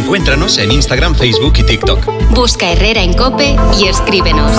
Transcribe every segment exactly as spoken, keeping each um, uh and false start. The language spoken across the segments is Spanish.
Encuéntranos en Instagram, Facebook y TikTok. Busca Herrera en COPE y escríbenos.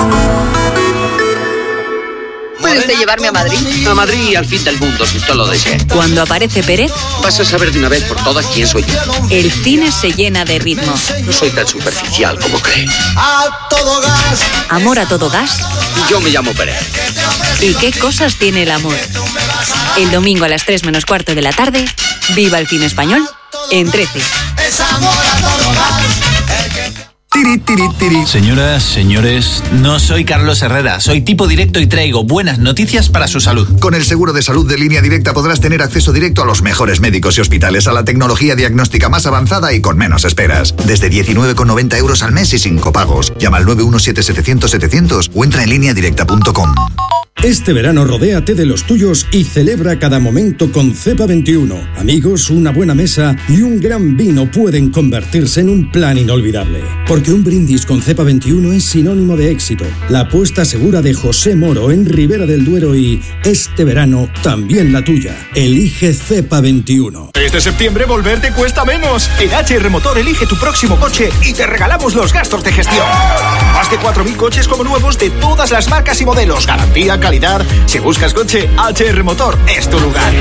¿Puede usted llevarme a Madrid? A Madrid y al fin del mundo, si usted lo desea. Cuando aparece Pérez, vas a saber de una vez por todas quién soy yo. El cine se llena de ritmo. No soy tan superficial como cree. A todo gas. Amor a todo gas. Yo me llamo Pérez. ¿Y qué cosas tiene el amor? El domingo a las tres menos cuarto de la tarde, viva el cine español en trece. Es amor a todo gas. Tiri, tiri, tiri. Señoras, señores, no soy Carlos Herrera, soy tipo directo y traigo buenas noticias para su salud. Con el seguro de salud de Línea Directa podrás tener acceso directo a los mejores médicos y hospitales, a la tecnología diagnóstica más avanzada y con menos esperas. Desde diecinueve con noventa euros al mes y sin copagos. Llama al nueve uno siete setecientos setecientos o entra en línea directa punto com. Este verano rodéate de los tuyos y celebra cada momento con Cepa veintiuno. Amigos, una buena mesa y un gran vino pueden convertirse en un plan inolvidable. Porque un brindis con Cepa veintiuno es sinónimo de éxito. La apuesta segura de José Moro en Ribera del Duero y este verano también la tuya. Elige Cepa veintiuno. Este septiembre volver te cuesta menos. En H R Motor elige tu próximo coche y te regalamos los gastos de gestión. Más de cuatro mil coches como nuevos de todas las marcas y modelos. Garantía, calidad. Si buscas coche, H R Motor es tu lugar.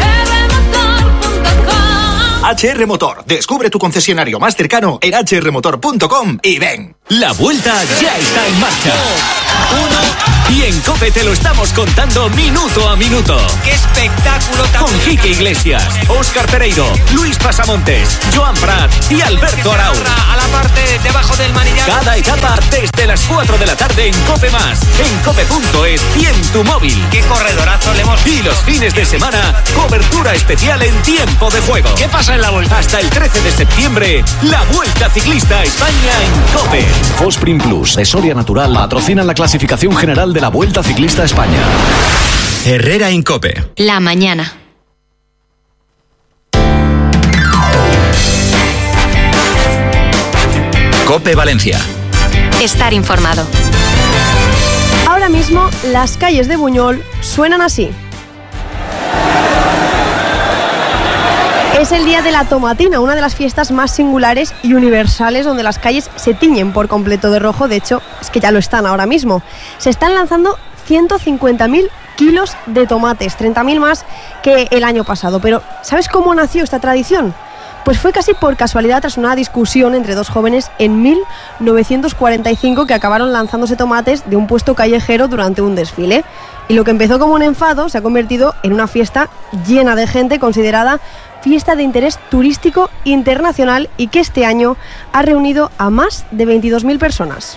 H R Motor. Descubre tu concesionario más cercano en h r motor punto com y ven. La vuelta ya está en marcha. Uno. Y en COPE te lo estamos contando minuto a minuto. ¡Qué espectáculo tan Con Quique Iglesias, Óscar Pereiro, Luis Pasamontes, Joan Prat y Alberto Arau. A la parte debajo del manillar. Cada etapa desde las cuatro de la tarde en COPE Más, en cope punto es y en tu móvil. ¡Qué corredorazo le hemos... Y los fines de semana, cobertura especial en tiempo de juego. ¿Qué pasa en la vuelta? Hasta el trece de septiembre, la Vuelta Ciclista a España en COPE. Fosprin Plus de Soria Natural patrocina la clasificación general de la Vuelta Ciclista a España. Herrera en COPE. La mañana. COPE Valencia. Estar informado. Ahora mismo las calles de Buñol suenan así. Es el día de la tomatina, una de las fiestas más singulares y universales donde las calles se tiñen por completo de rojo. De hecho, es que ya lo están ahora mismo. Se están lanzando ciento cincuenta mil kilos de tomates, treinta mil más que el año pasado. Pero ¿sabes cómo nació esta tradición? Pues fue casi por casualidad tras una discusión entre dos jóvenes en mil novecientos cuarenta y cinco que acabaron lanzándose tomates de un puesto callejero durante un desfile. Y lo que empezó como un enfado se ha convertido en una fiesta llena de gente, considerada fiesta de interés turístico internacional y que este año ha reunido a más de veintidós mil personas.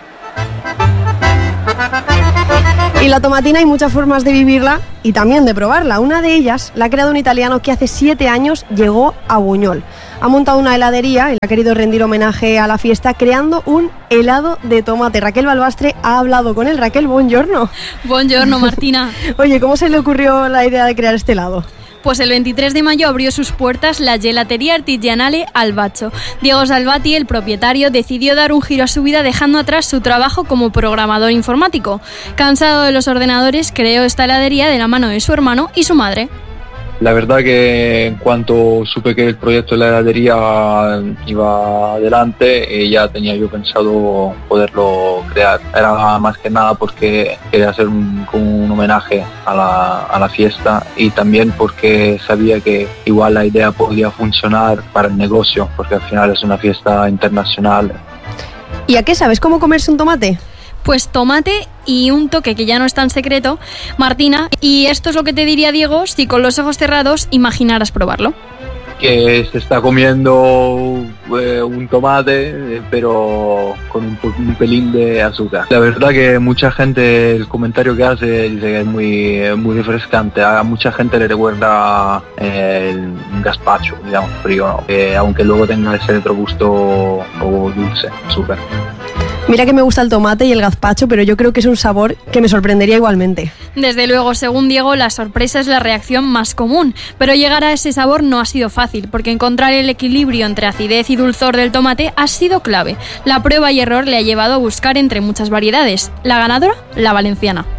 Y la tomatina hay muchas formas de vivirla y también de probarla. Una de ellas la ha creado un italiano que hace siete años llegó a Buñol. Ha montado una heladería y le ha querido rendir homenaje a la fiesta creando un helado de tomate. Raquel Balbastre ha hablado con él. Raquel, buongiorno. Buongiorno, Martina. Oye, ¿cómo se le ocurrió la idea de crear este helado? Pues el veintitrés de mayo abrió sus puertas la Gelatería Artigianale Albaccio. Diego Salvati, el propietario, decidió dar un giro a su vida dejando atrás su trabajo como programador informático. Cansado de los ordenadores, creó esta heladería de la mano de su hermano y su madre. La verdad que en cuanto supe que el proyecto de la heladería iba adelante, eh, ya tenía yo pensado poderlo crear. Era más que nada porque quería hacer un, como un homenaje a la, a la fiesta y también porque sabía que igual la idea podía funcionar para el negocio, porque al final es una fiesta internacional. ¿Y a qué sabes cómo comerse un tomate? Pues tomate y un toque que ya no es tan secreto, Martina, y esto es lo que te diría Diego si con los ojos cerrados imaginaras probarlo. Que se está comiendo eh, un tomate, eh, pero con un, un pelín de azúcar. La verdad que mucha gente, el comentario que hace, dice que es muy, muy refrescante. A mucha gente le recuerda eh, el gazpacho, digamos, frío, ¿no? Eh, aunque luego tenga ese retrogusto un poco dulce, azúcar. Mira que me gusta el tomate y el gazpacho, pero yo creo que es un sabor que me sorprendería igualmente. Desde luego, según Diego, la sorpresa es la reacción más común, pero llegar a ese sabor no ha sido fácil, porque encontrar el equilibrio entre acidez y dulzor del tomate ha sido clave. La prueba y error le ha llevado a buscar entre muchas variedades. La ganadora, la valenciana.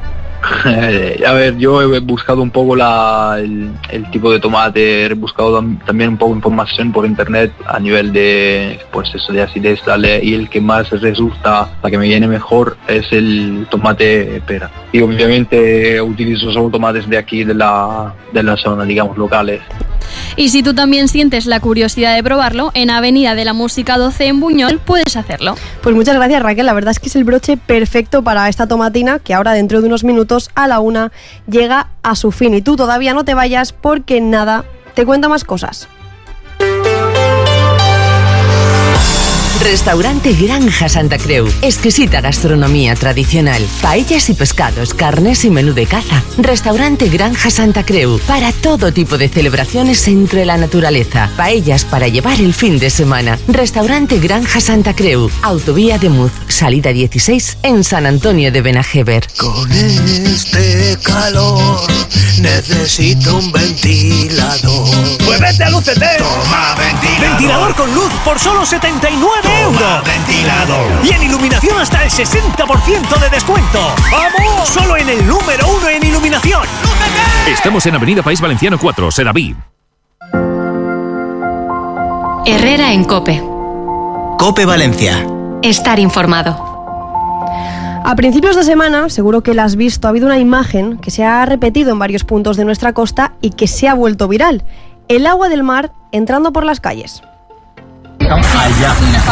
Eh, a ver, yo he buscado un poco la, el, el tipo de tomate, he buscado también un poco de información por internet a nivel de, pues eso, de acidez, dale, y el que más resulta, la que me viene mejor, es el tomate pera. Y obviamente utilizo solo tomates de aquí, de la, de la zona, digamos, locales. Y si tú también sientes la curiosidad de probarlo, en Avenida de la Música doce en Buñol puedes hacerlo. Pues muchas gracias, Raquel, la verdad es que es el broche perfecto para esta tomatina que ahora dentro de unos minutos a la una llega a su fin. Y tú todavía no te vayas porque nada, te cuenta más cosas. Restaurante Granja Santa Creu. Exquisita gastronomía tradicional. Paellas y pescados, carnes y menú de caza. Restaurante Granja Santa Creu. Para todo tipo de celebraciones entre la naturaleza. Paellas para llevar el fin de semana. Restaurante Granja Santa Creu. Autovía de Muz, salida dieciséis en San Antonio de Benajever. Con este calor necesito un ventilador. Pues vete a Lucete. Toma ventilador. Ventilador con luz por solo setenta y nueve euros. Ventilador. Y en iluminación hasta el sesenta por ciento de descuento. ¡Vamos! Solo en el número uno en iluminación. ¡Lúcete! Estamos en Avenida País Valenciano cuatro, Sedaví. Herrera en COPE. COPE Valencia. Estar informado. A principios de semana, seguro que la has visto, ha habido una imagen que se ha repetido en varios puntos de nuestra costa y que se ha vuelto viral. El agua del mar entrando por las calles. Allá.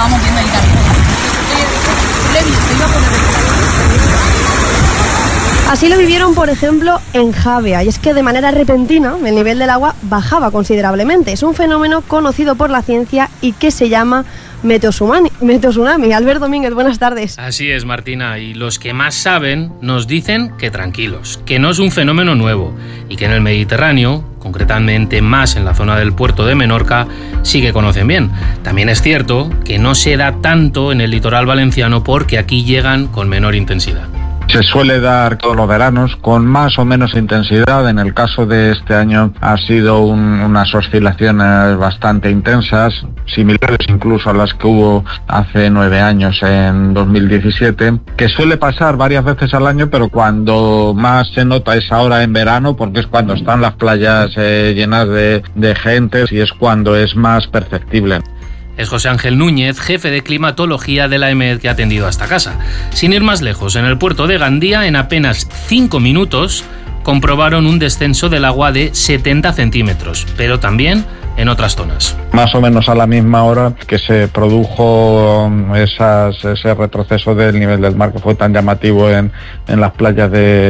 Así lo vivieron, por ejemplo, en Javea, y es que de manera repentina el nivel del agua bajaba considerablemente. Es un fenómeno conocido por la ciencia y que se llama meteotsunami. meteotsunami. Albert Domínguez, buenas tardes. Así es, Martina, y los que más saben nos dicen que tranquilos, que no es un fenómeno nuevo y que en el Mediterráneo, concretamente más en la zona del puerto de Menorca, sí que conocen bien. También es cierto que no se da tanto en el litoral valenciano porque aquí llegan con menor intensidad. Se suele dar todos los veranos con más o menos intensidad. En el caso de este año ha sido un, unas oscilaciones bastante intensas, similares incluso a las que hubo hace nueve años, en dos mil diecisiete, que suele pasar varias veces al año, pero cuando más se nota es ahora en verano, porque es cuando están las playas eh, llenas de, de gente y es cuando es más perceptible. Es José Ángel Núñez, jefe de climatología de la E M E D, que ha atendido a esta casa. Sin ir más lejos, en el puerto de Gandía, en apenas cinco minutos, comprobaron un descenso del agua de setenta centímetros, pero también en otras zonas. Más o menos a la misma hora que se produjo esas, ese retroceso del nivel del mar que fue tan llamativo en, en las playas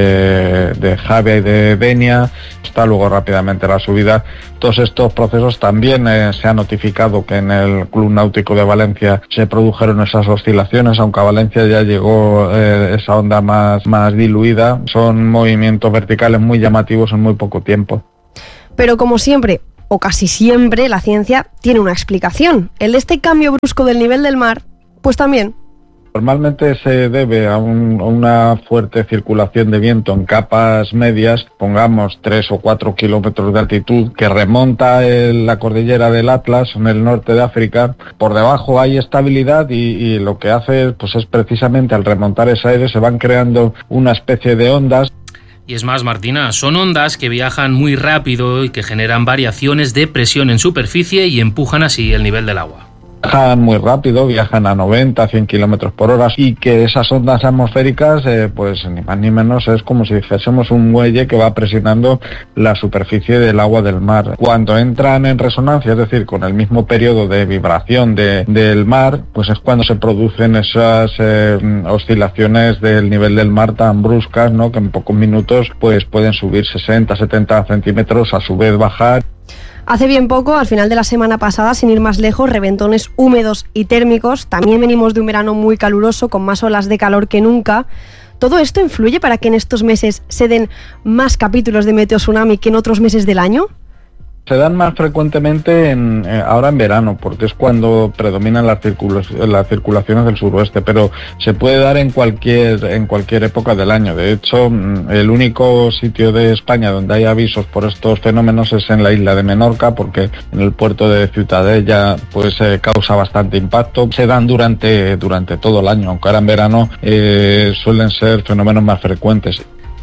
de, de Javea y de Denia, está luego rápidamente la subida. Todos estos procesos también eh, se ha notificado que en el Club Náutico de Valencia se produjeron esas oscilaciones, aunque a Valencia ya llegó eh, esa onda más, más diluida. Son movimientos verticales muy llamativos en muy poco tiempo. Pero como siempre, o casi siempre, la ciencia tiene una explicación. El de este cambio brusco del nivel del mar, pues también. Normalmente se debe a, un, a una fuerte circulación de viento en capas medias, pongamos tres o cuatro kilómetros de altitud, que remonta el, la cordillera del Atlas en el norte de África. Por debajo hay estabilidad y, y lo que hace pues es precisamente al remontar ese aire se van creando una especie de ondas. Y es más, Martina, son ondas que viajan muy rápido y que generan variaciones de presión en superficie y empujan así el nivel del agua. Viajan muy rápido, viajan a noventa, cien kilómetros por hora, y que esas ondas atmosféricas, eh, pues ni más ni menos es como si dijésemos un muelle que va presionando la superficie del agua del mar. Cuando entran en resonancia, es decir, con el mismo periodo de vibración de, del mar, pues es cuando se producen esas eh, oscilaciones del nivel del mar tan bruscas, ¿no? Que en pocos minutos pues pueden subir sesenta, setenta centímetros, a su vez bajar. Hace bien poco, al final de la semana pasada, sin ir más lejos, reventones húmedos y térmicos. También venimos de un verano muy caluroso, con más olas de calor que nunca. ¿Todo esto influye para que en estos meses se den más capítulos de meteotsunami que en otros meses del año? Se dan más frecuentemente en, eh, ahora en verano, porque es cuando predominan las, circula- las circulaciones del suroeste, pero se puede dar en cualquier, en cualquier época del año. De hecho, el único sitio de España donde hay avisos por estos fenómenos es en la isla de Menorca, porque en el puerto de Ciutadella pues eh, causa bastante impacto. Se dan durante, durante todo el año, aunque ahora en verano eh, suelen ser fenómenos más frecuentes.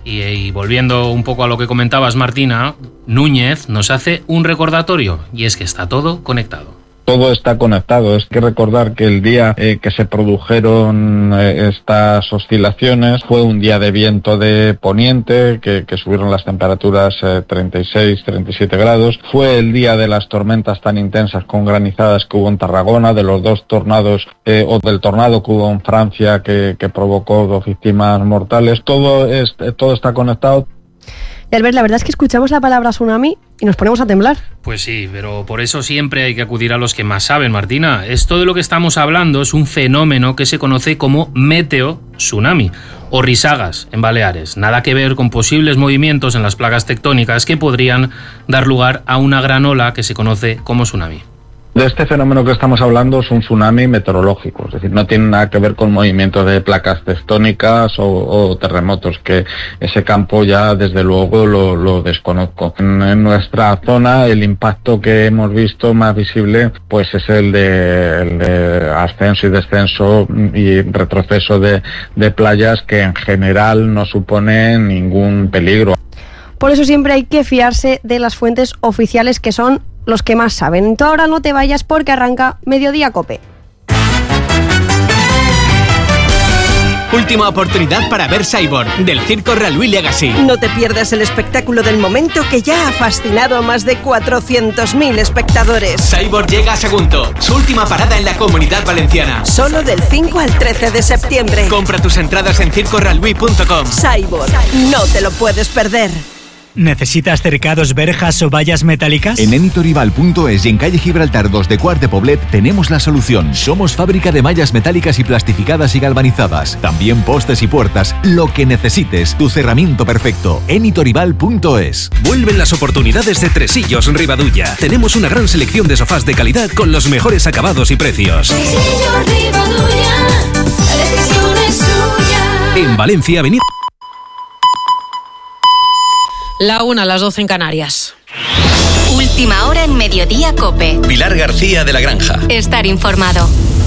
Y, y volviendo un poco a lo que comentabas, Martina, Núñez nos hace un recordatorio, y es que está todo conectado. Todo está conectado. Es que recordar que el día eh, que se produjeron eh, estas oscilaciones fue un día de viento de poniente, que, que subieron las temperaturas eh, treinta y seis, treinta y siete grados. Fue el día de las tormentas tan intensas con granizadas que hubo en Tarragona, de los dos tornados eh, o del tornado que hubo en Francia que, que provocó dos víctimas mortales. Todo, es, todo está conectado. Y Albert, la verdad es que escuchamos la palabra tsunami y nos ponemos a temblar. Pues sí, pero por eso siempre hay que acudir a los que más saben, Martina. Esto de lo que estamos hablando es un fenómeno que se conoce como meteo-tsunami o risagas en Baleares. Nada que ver con posibles movimientos en las placas tectónicas que podrían dar lugar a una gran ola que se conoce como tsunami. De este fenómeno que estamos hablando es un tsunami meteorológico, es decir, no tiene nada que ver con movimientos de placas tectónicas o, o terremotos, que ese campo ya desde luego lo, lo desconozco. En, en nuestra zona el impacto que hemos visto más visible pues es el de, el de ascenso y descenso y retroceso de, de playas que en general no suponen ningún peligro. Por eso siempre hay que fiarse de las fuentes oficiales, que son los que más saben. Tú ahora no te vayas porque arranca Mediodía Cope. Última oportunidad para ver Cyborg, del Circo Real Legacy. No te pierdas el espectáculo del momento que ya ha fascinado a más de cuatrocientos mil espectadores. Cyborg llega a Sagunto, su última parada en la Comunidad Valenciana. Solo del cinco al trece de septiembre. Compra tus entradas en circo real punto com. Cyborg, no te lo puedes perder. ¿Necesitas cercados, verjas o vallas metálicas? En enitorival punto es y en calle Gibraltar dos de Quart de Poblet tenemos la solución. Somos fábrica de mallas metálicas y plastificadas y galvanizadas. También postes y puertas. Lo que necesites. Tu cerramiento perfecto. enitorival punto es. Vuelven las oportunidades de Tresillos Rivadulla. Tenemos una gran selección de sofás de calidad con los mejores acabados y precios. Tresillos Rivadulla, la decisión es suya. En Valencia, avenida... La una a las doce en Canarias. Última hora en Mediodía Cope. Pilar García de la Granja. Estar informado.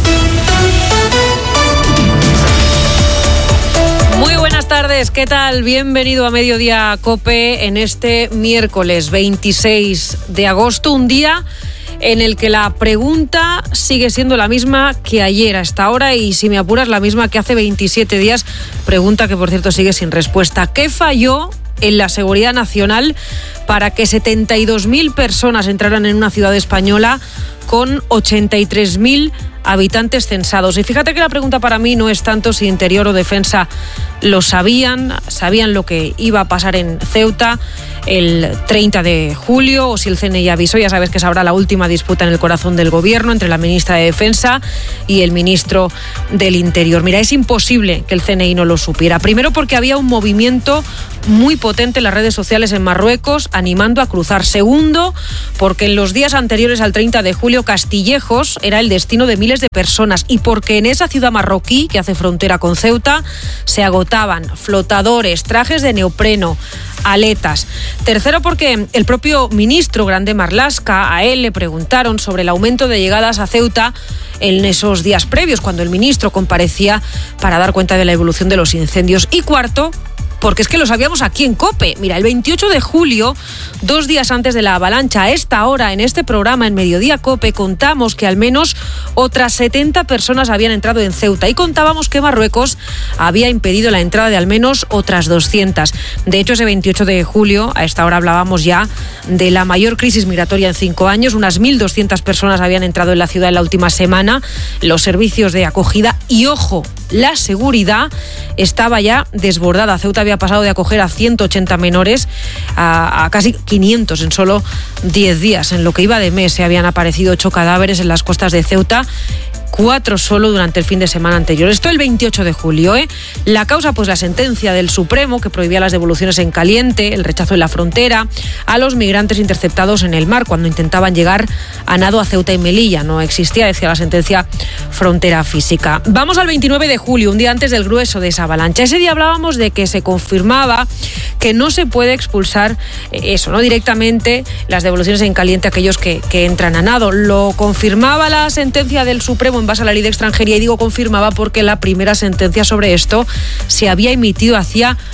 Muy buenas tardes, ¿qué tal? Bienvenido a Mediodía Cope en este miércoles veintiséis de agosto, un día en el que la pregunta sigue siendo la misma que ayer a esta hora y, si me apuras, la misma que hace veintisiete días, pregunta que por cierto sigue sin respuesta. ¿Qué falló en la seguridad nacional para que setenta y dos mil personas entraran en una ciudad española con ochenta y tres mil habitantes censados? Y fíjate que la pregunta para mí no es tanto si Interior o Defensa lo sabían, sabían lo que iba a pasar en Ceuta el treinta de julio, o si el C N I avisó. Ya sabes que es ahora la última disputa en el corazón del gobierno entre la ministra de Defensa y el ministro del Interior. Mira, es imposible que el C N I no lo supiera. Primero porque había un movimiento muy potente en las redes sociales en Marruecos animando a cruzar. Segundo, porque en los días anteriores al treinta de julio Castillejos era el destino de miles de personas, y porque en esa ciudad marroquí que hace frontera con Ceuta se agotaban flotadores, trajes de neopreno, aletas. Tercero, porque el propio ministro Grande Marlaska, a él le preguntaron sobre el aumento de llegadas a Ceuta en esos días previos, cuando el ministro comparecía para dar cuenta de la evolución de los incendios. Y cuarto, porque es que lo sabíamos aquí en COPE. Mira, el veintiocho de julio, dos días antes de la avalancha, a esta hora, en este programa, en Mediodía COPE, contamos que al menos otras setenta personas habían entrado en Ceuta, y contábamos que Marruecos había impedido la entrada de al menos otras doscientas. De hecho, ese veintiocho de julio, a esta hora hablábamos ya de la mayor crisis migratoria en cinco años. Unas mil doscientas personas habían entrado en la ciudad en la última semana. Los servicios de acogida y, ojo, la seguridad estaba ya desbordada. Ceuta había pasado de acoger a ciento ochenta menores a, a casi quinientos en solo diez días. En lo que iba de mes se habían aparecido ocho cadáveres en las costas de Ceuta, cuatro solo durante el fin de semana anterior. Esto el veintiocho de julio, ¿eh? La causa, pues la sentencia del Supremo que prohibía las devoluciones en caliente, el rechazo en la frontera a los migrantes interceptados en el mar cuando intentaban llegar a nado a Ceuta y Melilla. No existía, decía la sentencia, frontera física. Vamos al veintinueve de julio, un día antes del grueso de esa avalancha. Ese día hablábamos de que se confirmaba que no se puede expulsar eso, ¿no?, directamente las devoluciones en caliente a aquellos que, que entran a nado. Lo confirmaba la sentencia del Supremo en base a la ley de extranjería, y digo confirmaba porque la primera sentencia sobre esto se había emitido hacía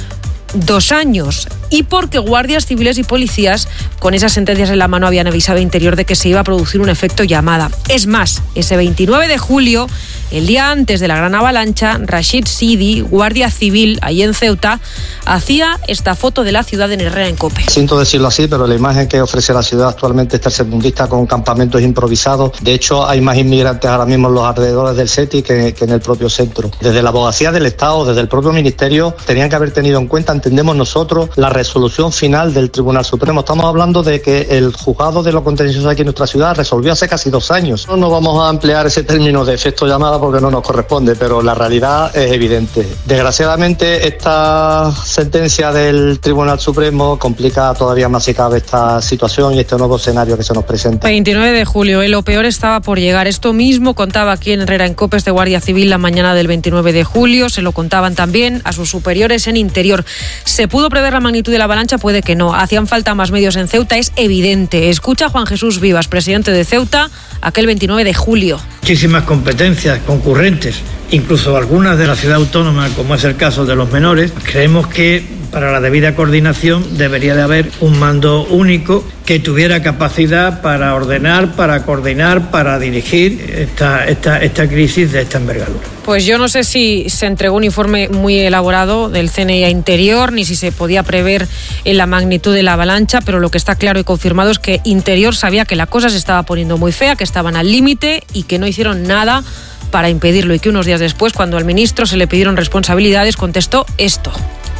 dos años y porque guardias civiles y policías con esas sentencias en la mano habían avisado a Interior de que se iba a producir un efecto llamada. Es más, ese veintinueve de julio, el día antes de la gran avalancha, Rashid Sidi, guardia civil allí en Ceuta, hacía esta foto de la ciudad en Herrera en COPE. Siento decirlo así, pero la imagen que ofrece la ciudad actualmente es tercermundista con campamentos improvisados. De hecho, hay más inmigrantes ahora mismo en los alrededores del SETI que, que en el propio centro. Desde la abogacía del Estado, desde el propio Ministerio, tenían que haber tenido en cuenta, entendemos nosotros, la resolución final del Tribunal Supremo. Estamos hablando de que el juzgado de lo contencioso aquí en nuestra ciudad resolvió hace casi dos años. No nos vamos a emplear ese término de efecto llamada porque no nos corresponde, pero la realidad es evidente. Desgraciadamente, esta sentencia del Tribunal Supremo complica todavía más si cabe esta situación y este nuevo escenario que se nos presenta. veintinueve de julio, eh, lo peor estaba por llegar. Esto mismo contaba aquí en Herrera en COPE este guardia civil la mañana del veintinueve de julio. Se lo contaban también a sus superiores en Interior. ¿Se pudo prever la magnitud de la avalancha? Puede que no. Hacían falta más medios en Ceuta, es evidente. Escucha a Juan Jesús Vivas, presidente de Ceuta, aquel veintinueve de julio. Muchísimas competencias concurrentes, incluso algunas de la ciudad autónoma, como es el caso de los menores. Creemos que para la debida coordinación debería de haber un mando único que tuviera capacidad para ordenar, para coordinar, para dirigir esta, esta, esta crisis de esta envergadura. Pues yo no sé si se entregó un informe muy elaborado del C N I a Interior, ni si se podía prever en la magnitud de la avalancha, pero lo que está claro y confirmado es que Interior sabía que la cosa se estaba poniendo muy fea, que estaban al límite y que no hicieron nada para impedirlo, y que unos días después, cuando al ministro se le pidieron responsabilidades, contestó esto.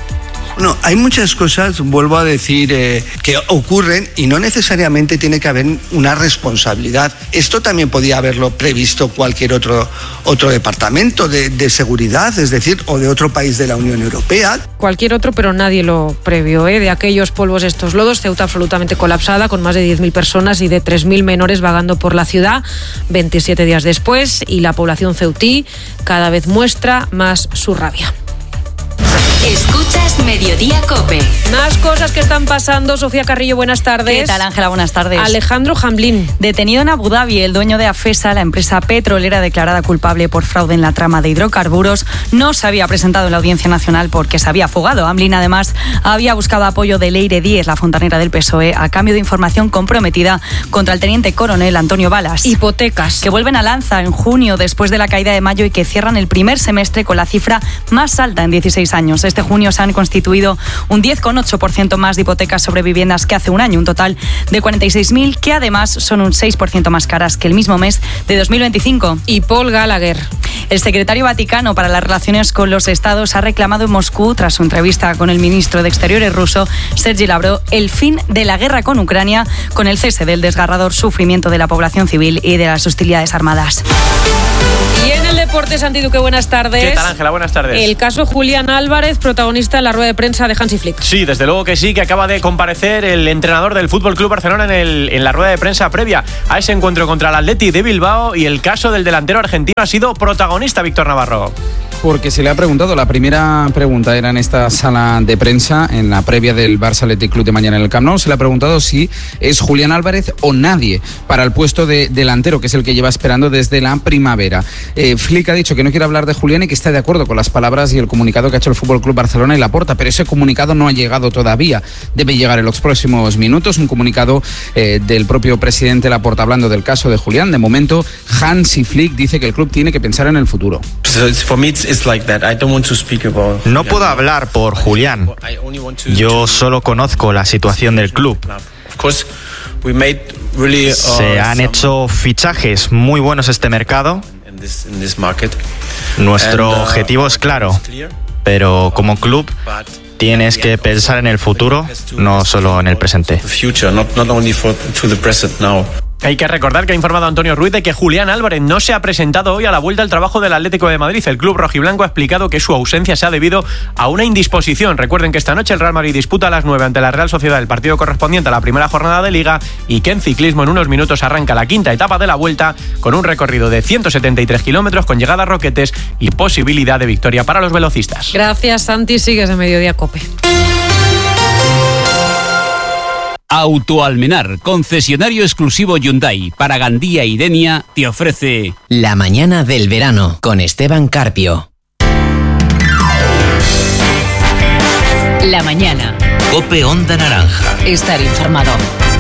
No, hay muchas cosas, vuelvo a decir, eh, que ocurren y no necesariamente tiene que haber una responsabilidad. Esto también podía haberlo previsto cualquier otro, otro departamento de, de seguridad, es decir, o de otro país de la Unión Europea. Cualquier otro, pero nadie lo previó, ¿eh? De aquellos polvos, estos lodos, Ceuta absolutamente colapsada, con más de diez mil personas y de tres mil menores vagando por la ciudad veintisiete días después, y la población ceutí cada vez muestra más su rabia. Escuchas Mediodía COPE. Más cosas que están pasando. Sofía Carrillo, buenas tardes. ¿Qué tal, Ángela? Buenas tardes. Alejandro Jamblín. Detenido en Abu Dhabi, el dueño de Afesa, la empresa petrolera declarada culpable por fraude en la trama de hidrocarburos, no se había presentado en la Audiencia Nacional porque se había fugado. Hamblin, además, había buscado apoyo de Leire Díez, la fontanera del P S O E, a cambio de información comprometida contra el teniente coronel Antonio Balas. Hipotecas. Que vuelven a lanza en junio, después de la caída de mayo, y que cierran el primer semestre con la cifra más alta en dieciséis años. Este junio se han constituido un diez coma ocho por ciento más de hipotecas sobre viviendas que hace un año, un total de cuarenta y seis mil, que además son un seis por ciento más caras que el mismo mes de dos mil veinticinco. Y Paul Gallagher. El secretario vaticano para las relaciones con los estados ha reclamado en Moscú, tras su entrevista con el ministro de Exteriores ruso, Sergei Lavrov, el fin de la guerra con Ucrania, con el cese del desgarrador sufrimiento de la población civil y de las hostilidades armadas. Y en el deporte, Santi Duque, buenas tardes. ¿Qué tal, Ángela? Buenas tardes. El caso Julián Álvarez, protagonista en la rueda de prensa de Hansi Flick. Sí, desde luego que sí, que acaba de comparecer el entrenador del F C Barcelona en, el, en la rueda de prensa previa a ese encuentro contra el Athletic de Bilbao, y el caso del delantero argentino ha sido protagonista, Víctor Navarro. Porque se le ha preguntado, la primera pregunta era en esta sala de prensa, en la previa del Barça Athletic Club de mañana en el Camp Nou, se le ha preguntado si es Julián Álvarez o nadie para el puesto de delantero, que es el que lleva esperando desde la primavera. Eh, Flick ha dicho que no quiere hablar de Julián y que está de acuerdo con las palabras y el comunicado que ha hecho el F C Barcelona y Laporta, pero ese comunicado no ha llegado todavía. Debe llegar en los próximos minutos, un comunicado eh, del propio presidente Laporta hablando del caso de Julián. De momento, Hansi Flick dice que el club tiene que pensar en el futuro. No puedo hablar por Julián. Yo solo conozco la situación del club. Se han hecho fichajes muy buenos este mercado. Nuestro objetivo es claro, pero como club tienes que pensar en el futuro, no solo en el presente. Hay que recordar que ha informado Antonio Ruiz de que Julián Álvarez no se ha presentado hoy a la vuelta al trabajo del Atlético de Madrid. El club rojiblanco ha explicado que su ausencia se ha debido a una indisposición. Recuerden que esta noche el Real Madrid disputa a las nueve ante la Real Sociedad el partido correspondiente a la primera jornada de Liga, y que en ciclismo en unos minutos arranca la quinta etapa de la Vuelta con un recorrido de ciento setenta y tres kilómetros con llegada a Roquetes y posibilidad de victoria para los velocistas. Gracias, Santi. Sigues en Mediodía COPE. Autoalmenar, concesionario exclusivo Hyundai para Gandía y Denia, te ofrece La mañana del verano con Esteban Carpio. La mañana. COPE Onda Naranja. Estar informado.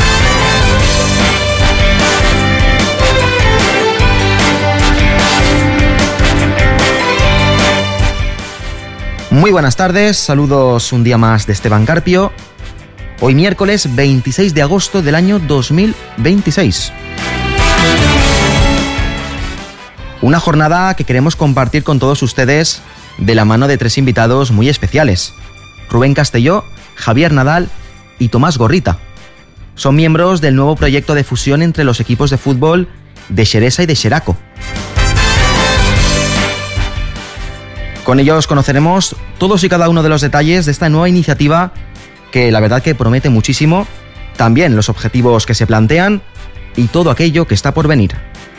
Muy buenas tardes, saludos un día más de Esteban Carpio. Hoy miércoles veintiséis de agosto del año dos mil veintiséis. Una jornada que queremos compartir con todos ustedes de la mano de tres invitados muy especiales. Rubén Castelló, Javier Nadal y Tomás Gorrita. Son miembros del nuevo proyecto de fusión entre los equipos de fútbol de Xeresa y de Xeraco. Con ellos conoceremos todos y cada uno de los detalles de esta nueva iniciativa que la verdad que promete muchísimo, también los objetivos que se plantean y todo aquello que está por venir.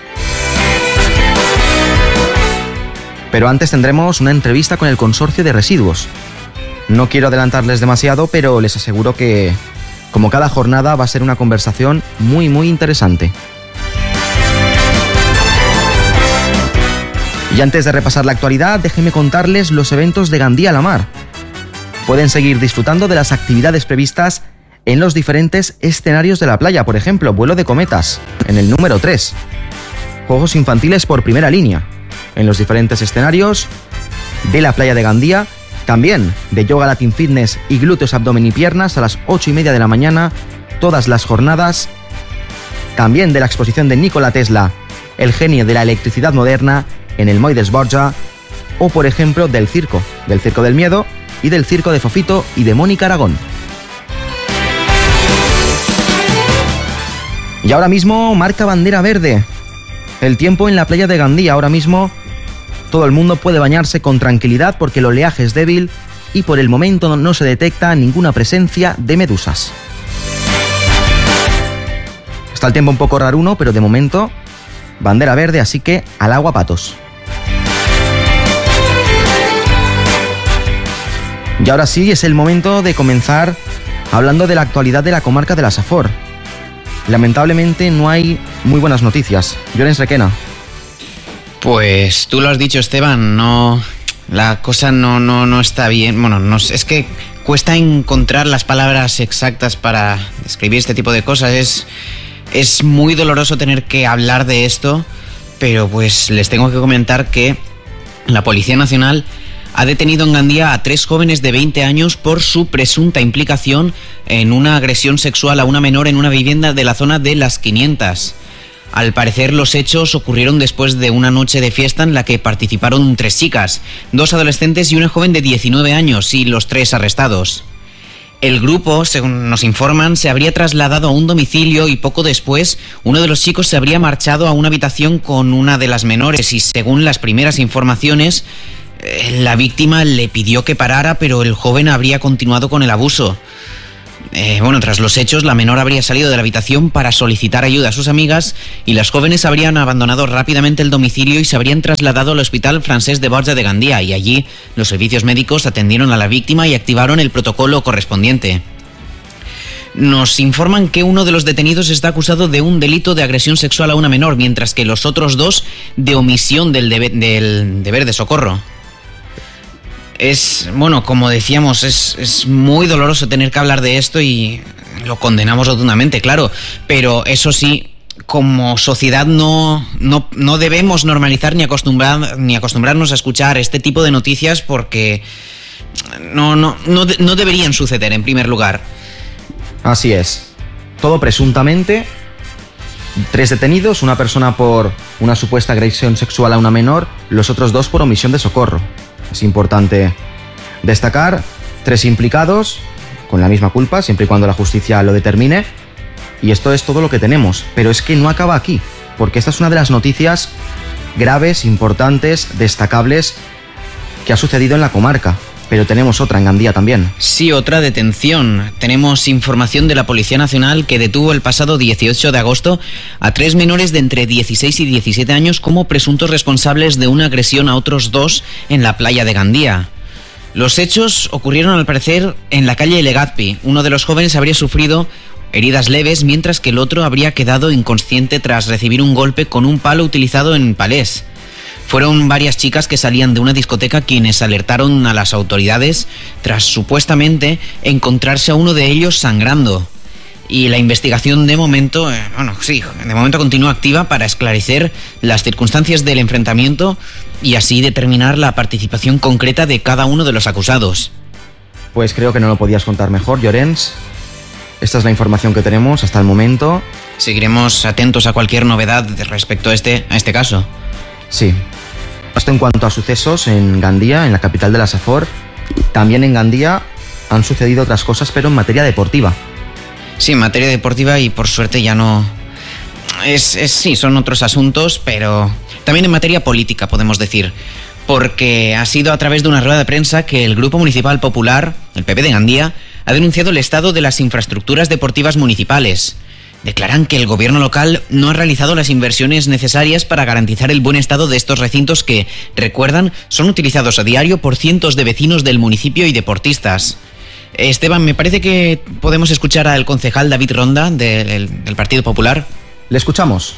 Pero antes tendremos una entrevista con el consorcio de residuos. No quiero adelantarles demasiado, pero les aseguro que, como cada jornada, va a ser una conversación muy muy interesante. Y antes de repasar la actualidad, déjenme contarles los eventos de Gandía La Mar. Pueden seguir disfrutando de las actividades previstas en los diferentes escenarios de la playa. Por ejemplo, vuelo de cometas, en el número tres. Juegos infantiles por primera línea, en los diferentes escenarios de la playa de Gandía. También de yoga latin fitness y glúteos, abdomen y piernas a las ocho y media de la mañana, todas las jornadas. También de la exposición de Nikola Tesla, el genio de la electricidad moderna, en el Moll d'Esborja, o por ejemplo del circo, del Circo del Miedo y del Circo de Fofito y de Mónica Aragón. Y ahora mismo marca bandera verde. El tiempo en la playa de Gandía, ahora mismo todo el mundo puede bañarse con tranquilidad porque el oleaje es débil y por el momento no se detecta ninguna presencia de medusas. Está el tiempo un poco raruno, pero de momento bandera verde, así que al agua patos. Y ahora sí, es el momento de comenzar hablando de la actualidad de la comarca de la Safor. Lamentablemente no hay muy buenas noticias. Llorens Requena. Pues tú lo has dicho, Esteban, no, la cosa no, no, no está bien. Bueno, no, es que cuesta encontrar las palabras exactas para describir este tipo de cosas. Es, es muy doloroso tener que hablar de esto, pero pues les tengo que comentar que la Policía Nacional ha detenido en Gandía a tres jóvenes de veinte años por su presunta implicación en una agresión sexual a una menor en una vivienda de la zona de Las quinientas. Al parecer, los hechos ocurrieron después de una noche de fiesta en la que participaron tres chicas, dos adolescentes y una joven de diecinueve años, y los tres arrestados. El grupo, según nos informan, se habría trasladado a un domicilio y poco después uno de los chicos se habría marchado a una habitación con una de las menores y, según las primeras informaciones, la víctima le pidió que parara, pero el joven habría continuado con el abuso. Eh, bueno, tras los hechos, la menor habría salido de la habitación para solicitar ayuda a sus amigas y las jóvenes habrían abandonado rápidamente el domicilio y se habrían trasladado al Hospital Francés de Borja de Gandía, y allí los servicios médicos atendieron a la víctima y activaron el protocolo correspondiente. Nos informan que uno de los detenidos está acusado de un delito de agresión sexual a una menor, mientras que los otros dos de omisión del deber, del deber de socorro. Es, bueno, como decíamos, es, es muy doloroso tener que hablar de esto y lo condenamos rotundamente, claro, pero eso sí, como sociedad no, no, no debemos normalizar ni acostumbrar, ni acostumbrarnos a escuchar este tipo de noticias porque no, no, no, no deberían suceder en primer lugar. Así es, todo presuntamente, tres detenidos, una persona por una supuesta agresión sexual a una menor, los otros dos por omisión de socorro. Es importante destacar, tres implicados con la misma culpa, siempre y cuando la justicia lo determine. Y esto es todo lo que tenemos. Pero es que no acaba aquí, porque esta es una de las noticias graves, importantes, destacables que ha sucedido en la comarca. Pero tenemos otra en Gandía también. Sí, otra detención. Tenemos información de la Policía Nacional que detuvo el pasado dieciocho de agosto a tres menores de entre dieciséis y diecisiete años como presuntos responsables de una agresión a otros dos en la playa de Gandía. Los hechos ocurrieron al parecer en la calle Legazpi. Uno de los jóvenes habría sufrido heridas leves, mientras que el otro habría quedado inconsciente tras recibir un golpe con un palo utilizado en palés. Fueron varias chicas que salían de una discoteca quienes alertaron a las autoridades tras supuestamente encontrarse a uno de ellos sangrando. Y la investigación de momento, eh, bueno, sí, de momento continúa activa para esclarecer las circunstancias del enfrentamiento y así determinar la participación concreta de cada uno de los acusados. Pues creo que no lo podías contar mejor, Llorens. Esta es la información que tenemos hasta el momento. Seguiremos atentos a cualquier novedad respecto a este, a este caso. Sí. Esto en cuanto a sucesos en Gandía, en la capital de la Safor. También en Gandía han sucedido otras cosas, pero en materia deportiva. Sí, en materia deportiva y por suerte ya no... Es, es, sí, son otros asuntos, pero también en materia política, podemos decir. Porque ha sido a través de una rueda de prensa que el Grupo Municipal Popular, el P P de Gandía, ha denunciado el estado de las infraestructuras deportivas municipales. Declaran que el gobierno local no ha realizado las inversiones necesarias para garantizar el buen estado de estos recintos que, recuerdan, son utilizados a diario por cientos de vecinos del municipio y deportistas. Esteban, me parece que podemos escuchar al concejal David Ronda del, del Partido Popular. Le escuchamos.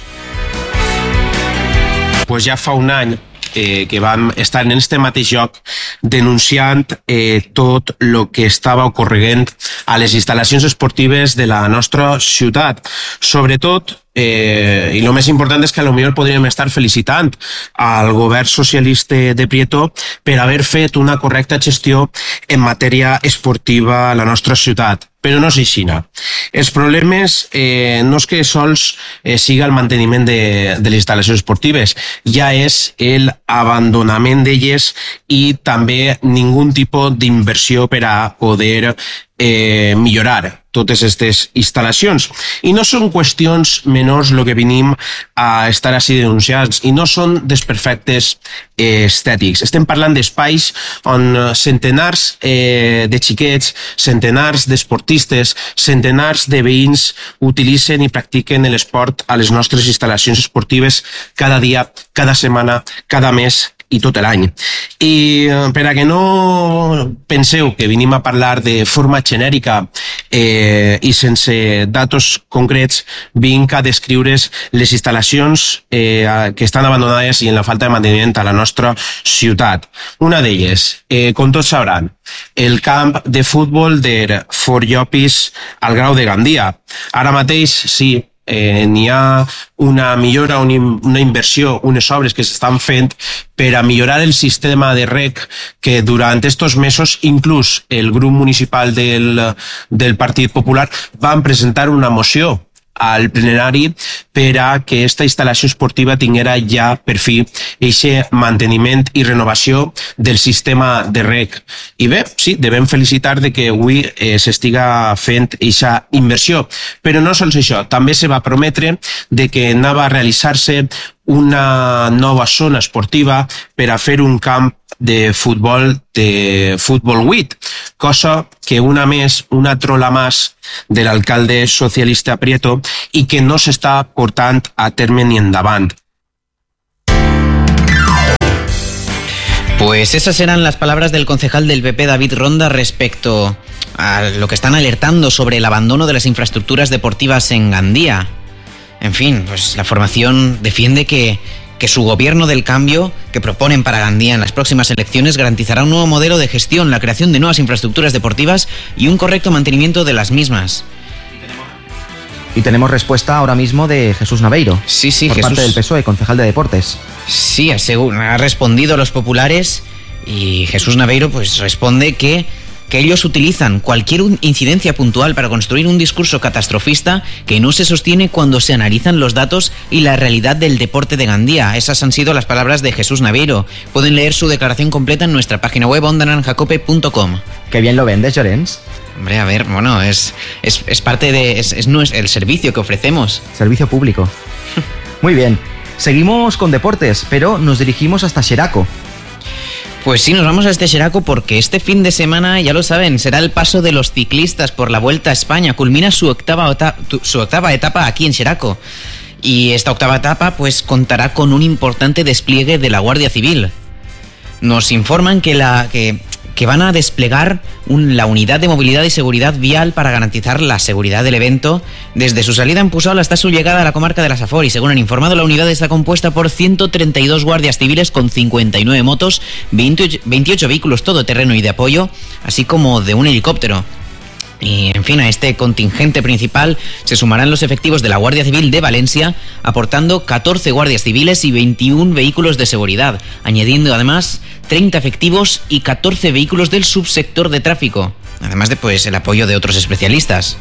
Pues ja fa un any eh, que vam estar en este mateix lloc denunciant eh, tot el que estava ocorrent a les instal·lacions esportives de la nostra ciutat. Sobretot, Eh, i el més important és que potser podríem estar felicitant al govern socialista de Prieto per haver fet una correcta gestió en matèria esportiva a la nostra ciutat. Però no és així. Els problemes eh, no és que sols eh, siga el manteniment de, de les instal·lacions esportives, ja és el abandonament d'elles i també ningú tipus d'inversió per a poder eh, millorar totes aquestes instal·lacions. I no són qüestions menors el que venim a estar així denunciats i no són desperfectes eh, estètics. Estem parlant d'espais on centenars eh, de xiquets, centenars d'esportistes, centenars de veïns utilitzen i practiquen l'esport a les nostres instal·lacions esportives cada dia, cada setmana, cada mes i tot l'any. I per a que no penseu que venim a parlar de forma genèrica eh, i sense datos concrets, vinc a descriure's les instal·lacions eh, que estan abandonades i en la falta de manteniment a la nostra ciutat. Una d'elles, eh, com tots sabran, el camp de futbol de Fort Llopis al Grau de Gandia. Ara mateix, sí, Eh, n'hi ha una millora, una inversió, unes obres que s'estan fent per a millorar el sistema de rec que durant estos mesos inclús el grup municipal del, del Partit Popular van presentar una moció al plenari per a que aquesta instal·lació esportiva tinguera ja per fi aquest manteniment i renovació del sistema de rec. I bé, sí, devem felicitar de que avui eh, s'estiga fent aquesta inversió. Però no sols això, també se va prometre de que anava a realitzar-se una nova zona esportiva per a fer un camp de futbol de futbol vuit, cosa que una més, una trola més de l'alcalde socialista Prieto i que no s'està portant a terme ni endavant. Pues esas eran las palabras del concejal del P P David Ronda respecto a lo que están alertando sobre el abandono de las infraestructuras deportivas en Gandía. En fin, pues la formación defiende que que su gobierno del cambio que proponen para Gandía en las próximas elecciones garantizará un nuevo modelo de gestión, la creación de nuevas infraestructuras deportivas y un correcto mantenimiento de las mismas. Y tenemos respuesta ahora mismo de Jesús Naveiro, sí, sí, por Jesús, parte del P S O E, concejal de Deportes. Sí, ha respondido a los populares y Jesús Naveiro pues responde que que ellos utilizan cualquier incidencia puntual para construir un discurso catastrofista que no se sostiene cuando se analizan los datos y la realidad del deporte de Gandía. Esas han sido las palabras de Jesús Naveiro. Pueden leer su declaración completa en nuestra página web onda naranja cope punto com. Qué bien lo vendes, Llorens. Hombre, a ver, bueno, es, es, es parte de... Es, es el servicio que ofrecemos. Servicio público. Muy bien. Seguimos con deportes, pero nos dirigimos hasta Xeraco. Pues sí, nos vamos a este Xeraco porque este fin de semana, ya lo saben, será el paso de los ciclistas por la Vuelta a España. Culmina su octava, etapa, su octava etapa aquí en Xeraco. Y esta octava etapa pues contará con un importante despliegue de la Guardia Civil. Nos informan que, la, que, que van a desplegar un, la unidad de movilidad y seguridad vial para garantizar la seguridad del evento desde su salida en Puçol hasta su llegada a la comarca de la Safor. Y según han informado, la unidad está compuesta por ciento treinta y dos guardias civiles con cincuenta y nueve motos, veintiocho, veintiocho vehículos todoterreno y de apoyo, así como de un helicóptero. Y, en fin, a este contingente principal se sumarán los efectivos de la Guardia Civil de Valencia, aportando catorce guardias civiles y veintiún vehículos de seguridad, añadiendo además treinta efectivos y catorce vehículos del subsector de tráfico, además de pues el apoyo de otros especialistas.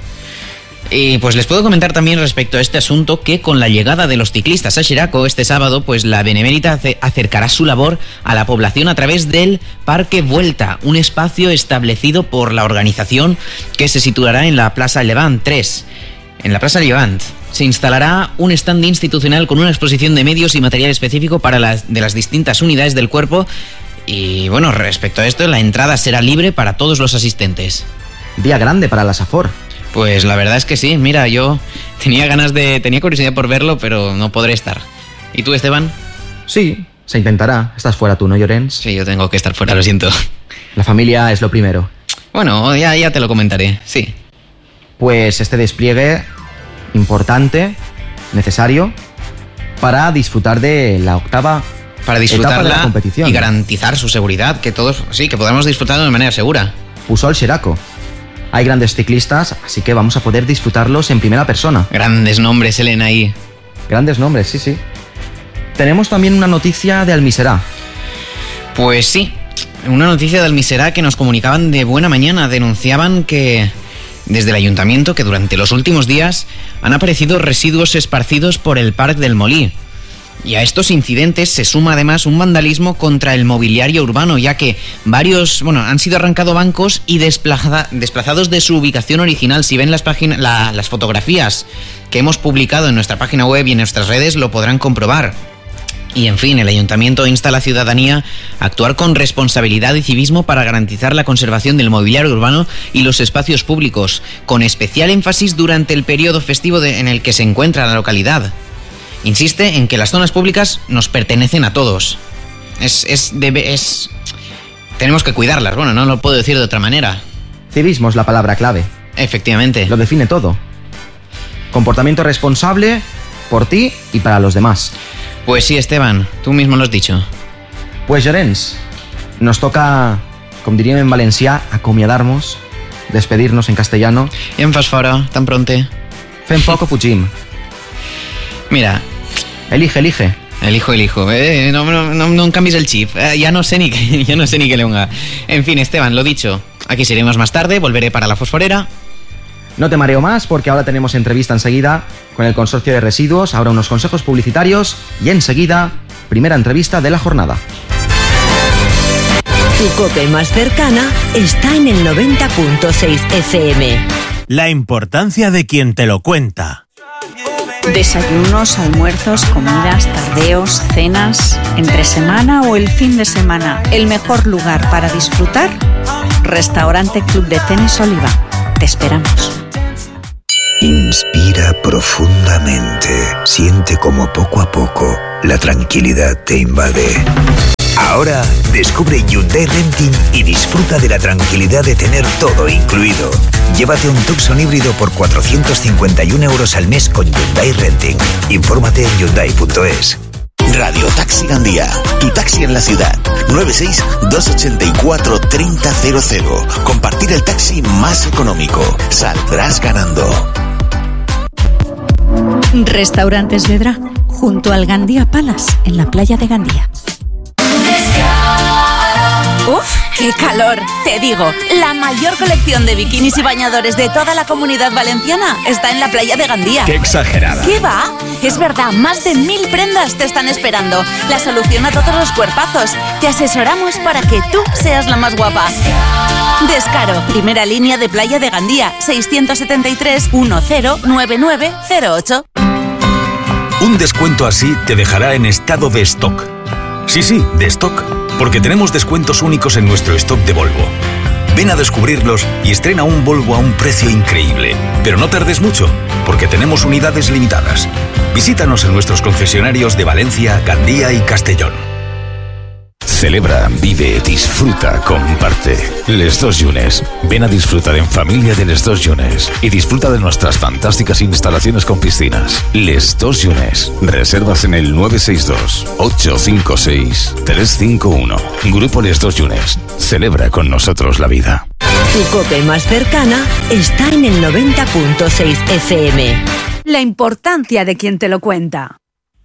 Y pues les puedo comentar también respecto a este asunto que con la llegada de los ciclistas a Xeraco este sábado, pues la Benemérita acercará su labor a la población a través del Parque Vuelta, un espacio establecido por la organización que se situará en la Plaza Levant tres. En la Plaza Levant se instalará un stand institucional con una exposición de medios y material específico para las, de las distintas unidades del cuerpo. Y bueno, respecto a esto, la entrada será libre para todos los asistentes. Día grande para la Safor. Pues la verdad es que sí, mira, yo tenía ganas de... tenía curiosidad por verlo, pero no podré estar. ¿Y tú, Esteban? Sí, se intentará. Estás fuera tú, ¿no, Llorens? Sí, yo tengo que estar fuera, lo siento. La familia es lo primero. Bueno, ya, ya te lo comentaré, sí. Pues este despliegue importante, necesario, para disfrutar de la octava para disfrutarla etapa de la competición. Y garantizar su seguridad, que todos, sí, que podamos disfrutarlo de manera segura. Puçol Xeraco. Hay grandes ciclistas, así que vamos a poder disfrutarlos en primera persona. Grandes nombres, Elena, ahí. Grandes nombres, sí, sí. Tenemos también una noticia de Almiserà. Pues sí, una noticia de Almiserà que nos comunicaban de buena mañana. Denunciaban que desde el ayuntamiento que durante los últimos días han aparecido residuos esparcidos por el Parc del Molí. Y a estos incidentes se suma además un vandalismo contra el mobiliario urbano, ya que varios, bueno, han sido arrancados bancos y desplaza, desplazados de su ubicación original. Si ven las páginas, la, las fotografías que hemos publicado en nuestra página web y en nuestras redes, lo podrán comprobar. Y en fin, el ayuntamiento insta a la ciudadanía a actuar con responsabilidad y civismo para garantizar la conservación del mobiliario urbano y los espacios públicos, con especial énfasis durante el periodo festivo de, en el que se encuentra la localidad. Insiste en que las zonas públicas nos pertenecen a todos. Es, es, debe, es... Tenemos que cuidarlas, bueno, no lo puedo decir de otra manera. Civismo es la palabra clave. Efectivamente. Lo define todo. Comportamiento responsable por ti y para los demás. Pues sí, Esteban, tú mismo lo has dicho. Pues, Llorens, nos toca, com diríem en valencià, acomiadar-nos, despedir-nos en castellano. I em fas fora, tan pronte. Fem poc o fugim. Mira... Elige, elige. Elijo, elijo. Eh, no, no, no, no cambies el chip. Eh, ya no sé ni que, ya no sé ni qué le ponga. En fin, Esteban, lo dicho. Aquí seguiremos más tarde. Volveré para la fosforera. No te mareo más porque ahora tenemos entrevista enseguida con el consorcio de residuos. Ahora unos consejos publicitarios y enseguida primera entrevista de la jornada. Tu COPE más cercana está en el noventa punto seis F M. La importancia de quien te lo cuenta. Desayunos, almuerzos, comidas, tardeos, cenas, entre semana o el fin de semana. El mejor lugar para disfrutar, Restaurante Club de Tenis Oliva. Te esperamos. Inspira profundamente. Siente como poco a poco la tranquilidad te invade. Ahora descubre Hyundai Renting y disfruta de la tranquilidad de tener todo incluido. Llévate un Tucson híbrido por cuatrocientos cincuenta y un euros al mes con Hyundai Renting. Infórmate en hyundai punto es. Radio Taxi Gandía, tu taxi en la ciudad. nueve seis dos ocho cuatro tres cero cero cero. Compartir el taxi más económico. Saldrás ganando. Restaurantes Vedrà, junto al Gandía Palace, en la playa de Gandía. ¡Uf! ¡Qué calor! Te digo, la mayor colección de bikinis y bañadores de toda la Comunidad Valenciana está en la playa de Gandía. ¡Qué exagerada! ¿Qué va? Es verdad, más de mil prendas te están esperando. La solución a todos los cuerpazos. Te asesoramos para que tú seas la más guapa. Descaro, primera línea de playa de Gandía, seiscientos setenta y tres, diez, noventa y nueve cero ocho. Un descuento así te dejará en estado de stock. Sí, sí, de stock. Porque tenemos descuentos únicos en nuestro stock de Volvo. Ven a descubrirlos y estrena un Volvo a un precio increíble. Pero no tardes mucho, porque tenemos unidades limitadas. Visítanos en nuestros concesionarios de Valencia, Gandía y Castellón. Celebra, vive, disfruta, comparte. Les Dos Llunes. Ven a disfrutar en familia de Les Dos Llunes y disfruta de nuestras fantásticas instalaciones con piscinas. Les Dos Llunes. Reservas en el nueve seis dos, ocho cinco seis, tres cinco uno. Grupo Les Dos Llunes. Celebra con nosotros la vida. Tu COPE más cercana está en el noventa punto seis F M. La importancia de quien te lo cuenta.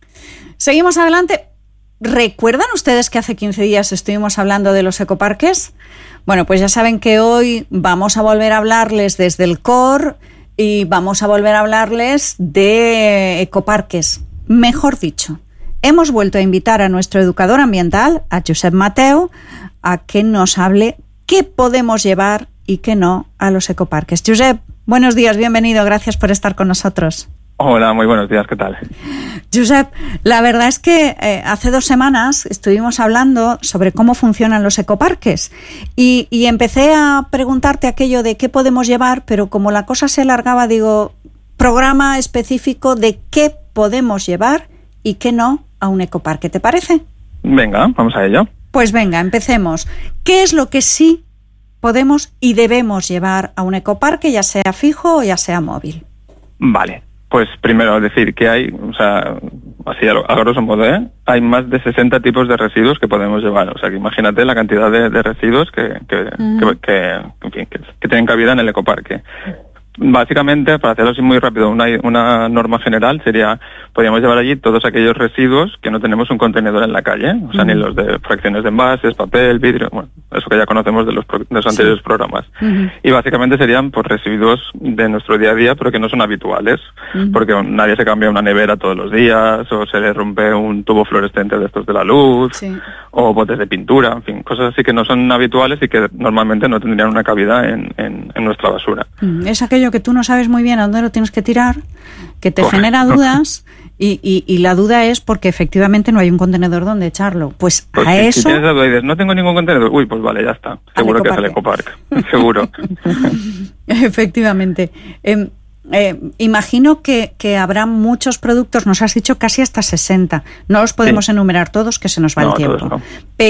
Seguimos adelante. ¿Recuerdan ustedes que hace quince días estuvimos hablando de los ecoparques? Bueno, pues ya saben que hoy vamos a volver a hablarles desde el C O R y vamos a volver a hablarles de ecoparques. Mejor dicho, hemos vuelto a invitar a nuestro educador ambiental, a Josep Mateu, a que nos hable qué podemos llevar y qué no a los ecoparques. Josep, buenos días, bienvenido, gracias por estar con nosotros. Hola, muy buenos días, ¿qué tal? Josep, la verdad es que eh, hace dos semanas estuvimos hablando sobre cómo funcionan los ecoparques y, y empecé a preguntarte aquello de qué podemos llevar, pero como la cosa se alargaba, digo, programa específico de qué podemos llevar y qué no a un ecoparque, ¿te parece? Venga, vamos a ello. Pues venga, empecemos. ¿Qué es lo que sí podemos y debemos llevar a un ecoparque, ya sea fijo o ya sea móvil? Vale. Pues primero decir que hay, o sea, así a, a grosso modo, ¿eh? hay más de sesenta tipos de residuos que podemos llevar. O sea, que imagínate la cantidad de, de residuos que que, uh-huh. que, que, en fin, que, que tienen cabida en el ecoparque. Básicamente, para hacerlo así muy rápido, una, una norma general sería, podríamos llevar allí todos aquellos residuos que no tenemos un contenedor en la calle, o sea, uh-huh. ni los de fracciones de envases, papel, vidrio, bueno, eso que ya conocemos de los, de los anteriores sí. programas. Uh-huh. Y básicamente serían pues residuos de nuestro día a día, pero que no son habituales, uh-huh. porque nadie se cambia una nevera todos los días, o se le rompe un tubo fluorescente de estos de la luz, sí. o botes de pintura, en fin, cosas así que no son habituales y que normalmente no tendrían una cabida en, en, en nuestra basura. Uh-huh. Es aquello que tú no sabes muy bien a dónde lo tienes que tirar, que te Correcto. genera dudas y, y, y la duda es porque efectivamente no hay un contenedor donde echarlo. Pues, pues a si, eso... Si tienes la duda y dices, no tengo ningún contenedor, uy, pues vale, ya está. Seguro que es el ecoparque. Seguro. Efectivamente. Eh, eh, imagino que, que habrá muchos productos, nos has dicho casi hasta sesenta. No los podemos sí. enumerar todos, que se nos va no, el tiempo. No.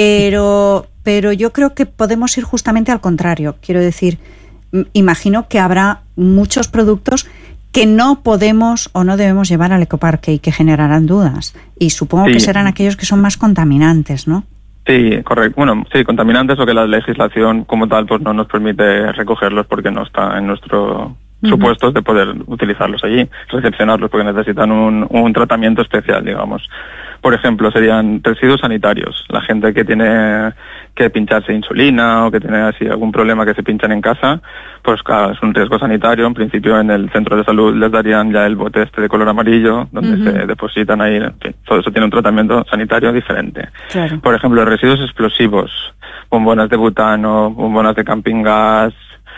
Pero, pero yo creo que podemos ir justamente al contrario. Quiero decir... Imagino que habrá muchos productos que no podemos o no debemos llevar al ecoparque y que generarán dudas. Y supongo sí. que serán aquellos que son más contaminantes, ¿no? Sí, correcto. Bueno, sí, contaminantes o que la legislación como tal pues no nos permite recogerlos porque no está en nuestro uh-huh. supuestos de poder utilizarlos allí, recepcionarlos porque necesitan un, un tratamiento especial, digamos. Por ejemplo, serían residuos sanitarios. La gente que tiene que pincharse insulina o que tiene así algún problema que se pinchan en casa, pues claro, es un riesgo sanitario. En principio en el centro de salud les darían ya el bote este de color amarillo, donde uh-huh. se depositan ahí. En fin, todo eso tiene un tratamiento sanitario diferente. Claro. Por ejemplo, residuos explosivos, bombonas de butano, bombonas de camping gas,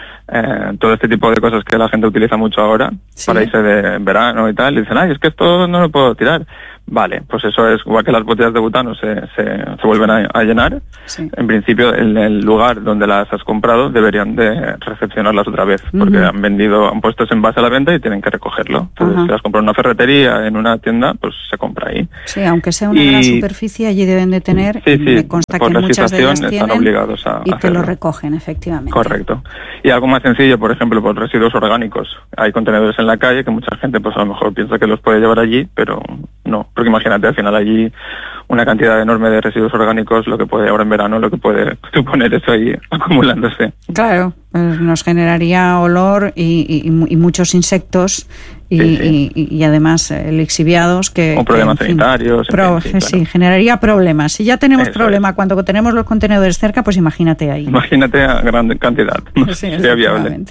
Eh, todo este tipo de cosas que la gente utiliza mucho ahora sí. para irse de verano y tal, y dicen, ay, es que esto no lo puedo tirar. Vale, pues eso es igual que las botellas de butano se, se, se vuelven a, a llenar. Sí. En principio, en el lugar donde las has comprado deberían de recepcionarlas otra vez, porque uh-huh. han vendido, han puesto ese envase a la venta y tienen que recogerlo. Entonces, uh-huh. si las compran en una ferretería, en una tienda, pues se compra ahí. Sí, aunque sea una y... gran superficie, allí deben de tener, sí, sí, me consta que muchas de ellas tienen están obligados a y hacerlo. que lo recogen, efectivamente. Correcto. Y algo más sencillo, por ejemplo, por residuos orgánicos. Hay contenedores en la calle que mucha gente pues a lo mejor piensa que los puede llevar allí, pero no, porque imagínate, al final allí una cantidad enorme de residuos orgánicos, lo que puede ahora en verano, lo que puede suponer eso ahí acumulándose. Claro, pues nos generaría olor y, y, y muchos insectos y, sí, sí. y, y además eh, lixiviados que... O problemas que, sanitarios. Fin, pro, fin, sí, sí, claro. generaría problemas. Si ya tenemos eso problema es. cuando tenemos los contenedores cerca, pues imagínate ahí. Imagínate a gran cantidad. No sí, sería viable.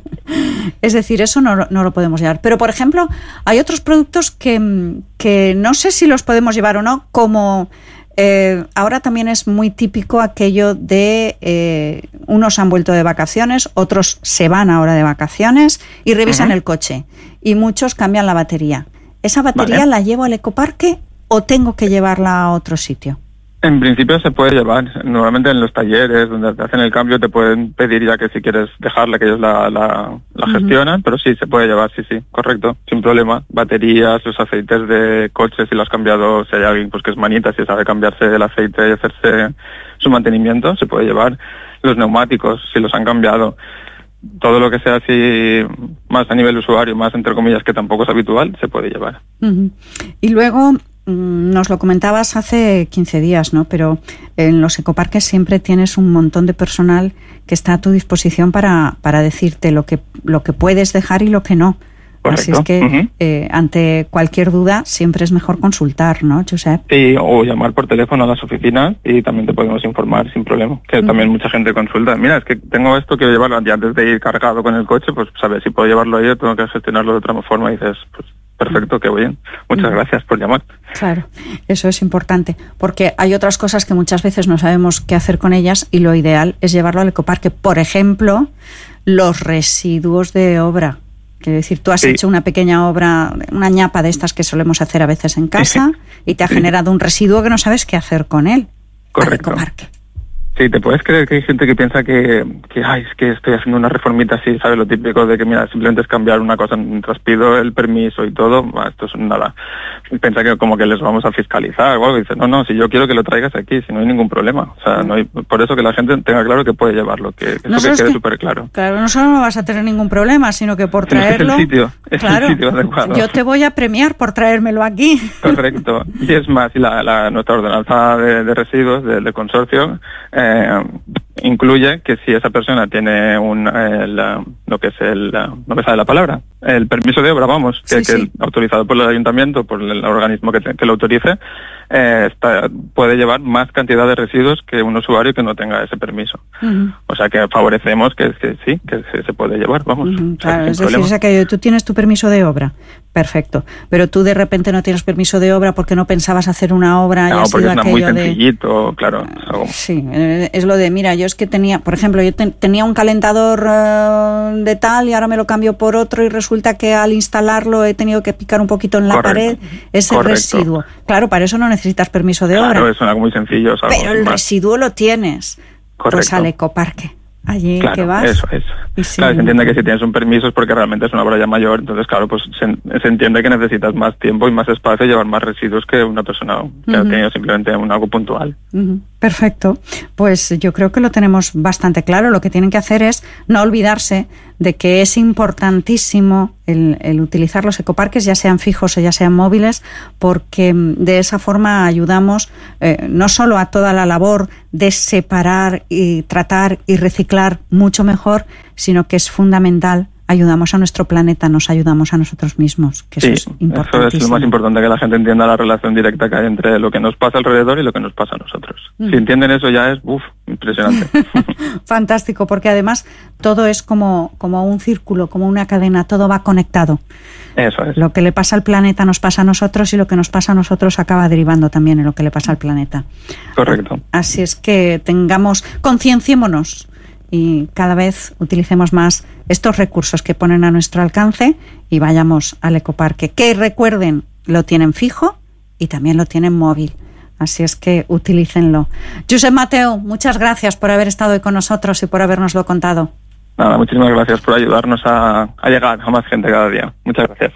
Es decir, eso no, no lo podemos llevar. Pero, por ejemplo, hay otros productos que, que no sé si los podemos llevar o no, como... Eh, ahora también es muy típico aquello de eh, unos han vuelto de vacaciones, otros se van ahora de vacaciones y revisan uh-huh. el coche y muchos cambian la batería. ¿Esa batería vale. la llevo al ecoparque o tengo que llevarla a otro sitio? En principio se puede llevar. Normalmente en los talleres donde te hacen el cambio te pueden pedir ya que si quieres dejarla, que ellos la, la, la uh-huh. gestionan, pero sí, se puede llevar, sí, sí, correcto, sin problema. Baterías, los aceites de coches, si lo has cambiado, si hay alguien pues que es manita, si sabe cambiarse el aceite y hacerse su mantenimiento, se puede llevar. Los neumáticos, si los han cambiado, todo lo que sea así más a nivel usuario, más entre comillas, que tampoco es habitual, se puede llevar. Uh-huh. Y luego, mmm, nos lo comentabas hace quince días, ¿no? Pero en los ecoparques siempre tienes un montón de personal que está a tu disposición para, para decirte lo que, lo que puedes dejar y lo que no. Correcto. Así es que uh-huh. eh, ante cualquier duda siempre es mejor consultar, ¿no, Josep? Sí, o llamar por teléfono a las oficinas y también te podemos informar sin problema. Que uh-huh. también mucha gente consulta. Mira, es que tengo esto, quiero llevarlo ya antes de ir cargado con el coche, pues saber si puedo llevarlo ahí o tengo que gestionarlo de otra forma. Y dices, pues perfecto, qué bien. Muchas uh-huh. gracias por llamar. Claro, eso es importante, porque hay otras cosas que muchas veces no sabemos qué hacer con ellas y lo ideal es llevarlo al ecoparque. Por ejemplo, los residuos de obra. Quiero decir, tú has sí. hecho una pequeña obra, una ñapa de estas que solemos hacer a veces en casa y te ha sí. generado un residuo que no sabes qué hacer con él. Correcto. Sí, te puedes creer que hay gente que piensa que, que ay, es que estoy haciendo una reformita así, ¿sabes? Lo típico de que, mira, simplemente es cambiar una cosa mientras pido el permiso y todo, bah, esto es nada. Piensa que como que les vamos a fiscalizar o algo, y dice, no, no, si yo quiero que lo traigas aquí, si no hay ningún problema. O sea, no hay, por eso que la gente tenga claro que puede llevarlo, que, que no eso que quede súper claro. Claro, no solo no vas a tener ningún problema, sino que por traerlo... Es el sitio, es claro, el sitio adecuado. Yo te voy a premiar por traérmelo aquí. Correcto. Y es más, la, la, nuestra ordenanza de, de residuos del de consorcio eh, incluye que si esa persona tiene un el, lo que es el, no me sale la palabra, el permiso de obra, vamos, que, sí, que sí. autorizado por el ayuntamiento, por el organismo que, te, que lo autorice, eh, está, puede llevar más cantidad de residuos que un usuario que no tenga ese permiso. Uh-huh. O sea que favorecemos que, que sí, que se, se puede llevar, vamos. Uh-huh, o sea, claro, es decir, o sea, que tú tienes tu permiso de obra, perfecto, pero tú de repente no tienes permiso de obra porque no pensabas hacer una obra. No, y ha porque sido es muy sencillito, de... claro. Algo... Sí, es lo de, mira, yo es que tenía, por ejemplo, yo te, tenía un calentador uh, de tal y ahora me lo cambio por otro y resulta que al instalarlo he tenido que picar un poquito en la Correcto. pared, ese Correcto. residuo. Claro, para eso no necesitas permiso de claro, obra. Es algo muy sencillo. Es algo pero el más... residuo lo tienes. Correcto. Pues al ecoparque. Allí claro, que vas. Eso es. Sí. Claro, se entiende que si tienes un permiso es porque realmente es una obra ya mayor, entonces claro, pues se, se entiende que necesitas más tiempo y más espacio y llevar más residuos que una persona que uh-huh. ha tenido simplemente un algo puntual. Uh-huh. Perfecto. Pues yo creo que lo tenemos bastante claro. Lo que tienen que hacer es no olvidarse de que es importantísimo el, el utilizar los ecoparques, ya sean fijos o ya sean móviles, porque de esa forma ayudamos eh, no solo a toda la labor de separar y tratar y reciclar mucho mejor, sino que es fundamental. Ayudamos a nuestro planeta, nos ayudamos a nosotros mismos, que sí, eso es importantísimo. Eso es lo más importante, que la gente entienda la relación directa que hay entre lo que nos pasa alrededor y lo que nos pasa a nosotros. Mm. Si entienden eso ya es, uff, impresionante. Fantástico, porque además todo es como, como un círculo, como una cadena, todo va conectado. Eso es. Lo que le pasa al planeta nos pasa a nosotros y lo que nos pasa a nosotros acaba derivando también en lo que le pasa al planeta. Correcto. Así es que tengamos, concienciémonos y cada vez utilicemos más estos recursos que ponen a nuestro alcance y vayamos al ecoparque, que recuerden, lo tienen fijo y también lo tienen móvil. Así es que utilícenlo. Josep Mateu, muchas gracias por haber estado hoy con nosotros y por habernoslo contado. Nada, muchísimas gracias por ayudarnos a, a llegar a más gente cada día. Muchas gracias.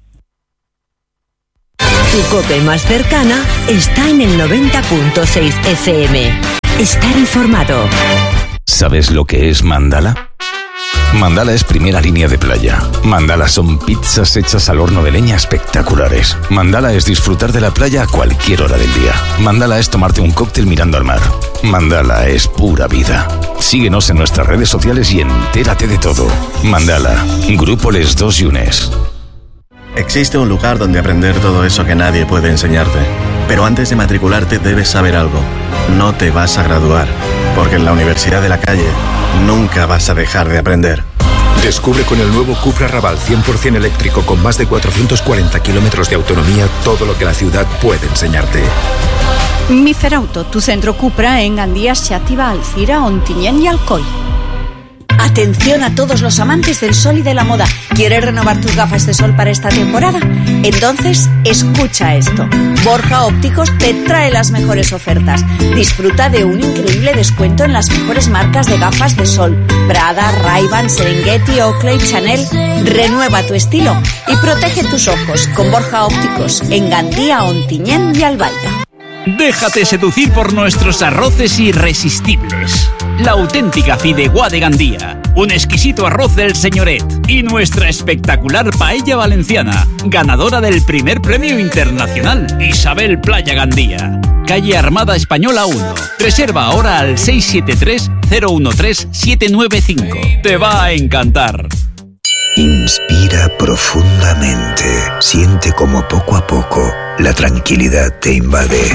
Tu COPE más cercana está en el noventa punto seis F M. Estar informado. ¿Sabes lo que es Mandala? Mandala es primera línea de playa. Mandala son pizzas hechas al horno de leña espectaculares. Mandala es disfrutar de la playa a cualquier hora del día. Mandala es tomarte un cóctel mirando al mar. Mandala es pura vida. Síguenos en nuestras redes sociales y entérate de todo. Mandala, Grupo Les Dos Yunes. Existe un lugar donde aprender todo eso que nadie puede enseñarte. Pero antes de matricularte debes saber algo. No te vas a graduar, porque en la Universidad de la Calle nunca vas a dejar de aprender. Descubre con el nuevo Cupra Raval cien por ciento eléctrico con más de cuatrocientos cuarenta kilómetros de autonomía todo lo que la ciudad puede enseñarte. Miferauto, tu centro Cupra en Gandía, Xàtiva, Alcira, Ontinyent y Alcoi. Atención a todos los amantes del sol y de la moda. ¿Quieres renovar tus gafas de sol para esta temporada? Entonces, escucha esto. Borja Ópticos te trae las mejores ofertas. Disfruta de un increíble descuento en las mejores marcas de gafas de sol. Prada, Ray-Ban, Serengeti, Oakley, Chanel. Renueva tu estilo y protege tus ojos con Borja Ópticos en Gandía, Ontinyent y Albaida. Déjate seducir por nuestros arroces irresistibles. La auténtica fideuá de Gandía, un exquisito arroz del Señoret y nuestra espectacular paella valenciana, ganadora del primer premio internacional Isabel Playa Gandía. Calle Armada Española uno. Reserva ahora al seis siete tres, cero uno tres, siete nueve cinco. Te va a encantar. Inspira profundamente. Siente como poco a poco la tranquilidad te invade.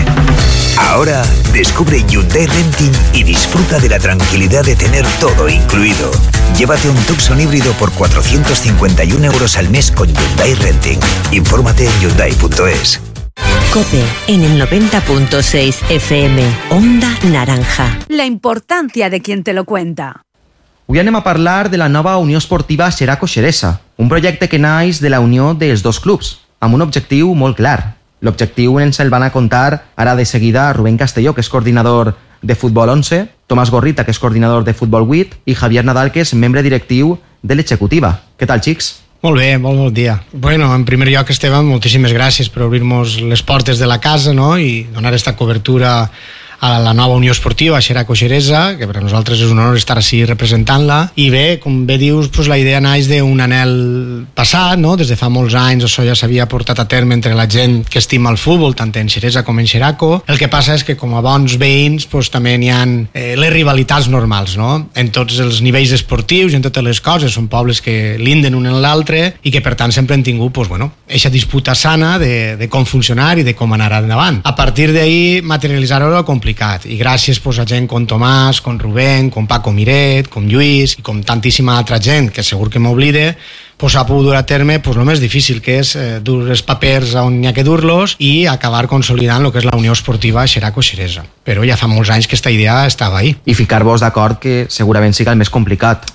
Ahora descubre Hyundai Renting y disfruta de la tranquilidad de tener todo incluido. Llévate un Tucson híbrido por cuatrocientos cincuenta y un euros al mes con Hyundai Renting. Infórmate en hyundai punto es. COPE en el noventa punto seis F M. Onda Naranja. La importancia de quien te lo cuenta. Avui anem a parlar de la nova Unió Esportiva Xeraco-Xeresa, un projecte que naix de la unió dels dos clubs, amb un objectiu molt clar. L'objectiu ens el van a contar ara de seguida Rubén Castelló, que és coordinador de Futbol onze, Tomàs Gorrita, que és coordinador de Futbol vuit, i Javier Nadal, que és membre directiu de l'executiva. Què tal, xics? Molt bé, molt bon dia. Bueno, en primer lloc, Esteban, moltíssimes gràcies per obrir-nos les portes de la casa, no?, i donar esta cobertura a la nova Unió Esportiva Xeraco-Xeresa, que per a nosaltres és un honor estar així representant-la. I bé, com bé dius, pues, la idea naix d'un anhel passat, no? Des de fa molts anys això ja s'havia portat a terme entre la gent que estima el futbol, tant en Xeresa com en Xeraco. El que passa és que com a bons veïns pues, també n'hi ha eh, les rivalitats normals, no? En tots els nivells esportius i en totes les coses. Són pobles que linden un en l'altre i que per tant sempre han tingut pues, bueno, eixa disputa sana de, de com funcionar i de com anar endavant. A partir d'ahir materialitzar-ho era complicat i gràcies pues, a gent com Tomàs, com Rubén, com Paco Miret, com Lluís i com tantíssima altra gent que segur que m'oblide, pues, s'ha pogut dur a terme pues, el més difícil, que és eh, dur els papers on hi ha que dur-los i acabar consolidant el que és la Unió Esportiva Xeraco-Xeresa. Però ja fa molts anys que aquesta idea estava ahí. I ficar-vos d'acord que segurament siga el més complicat.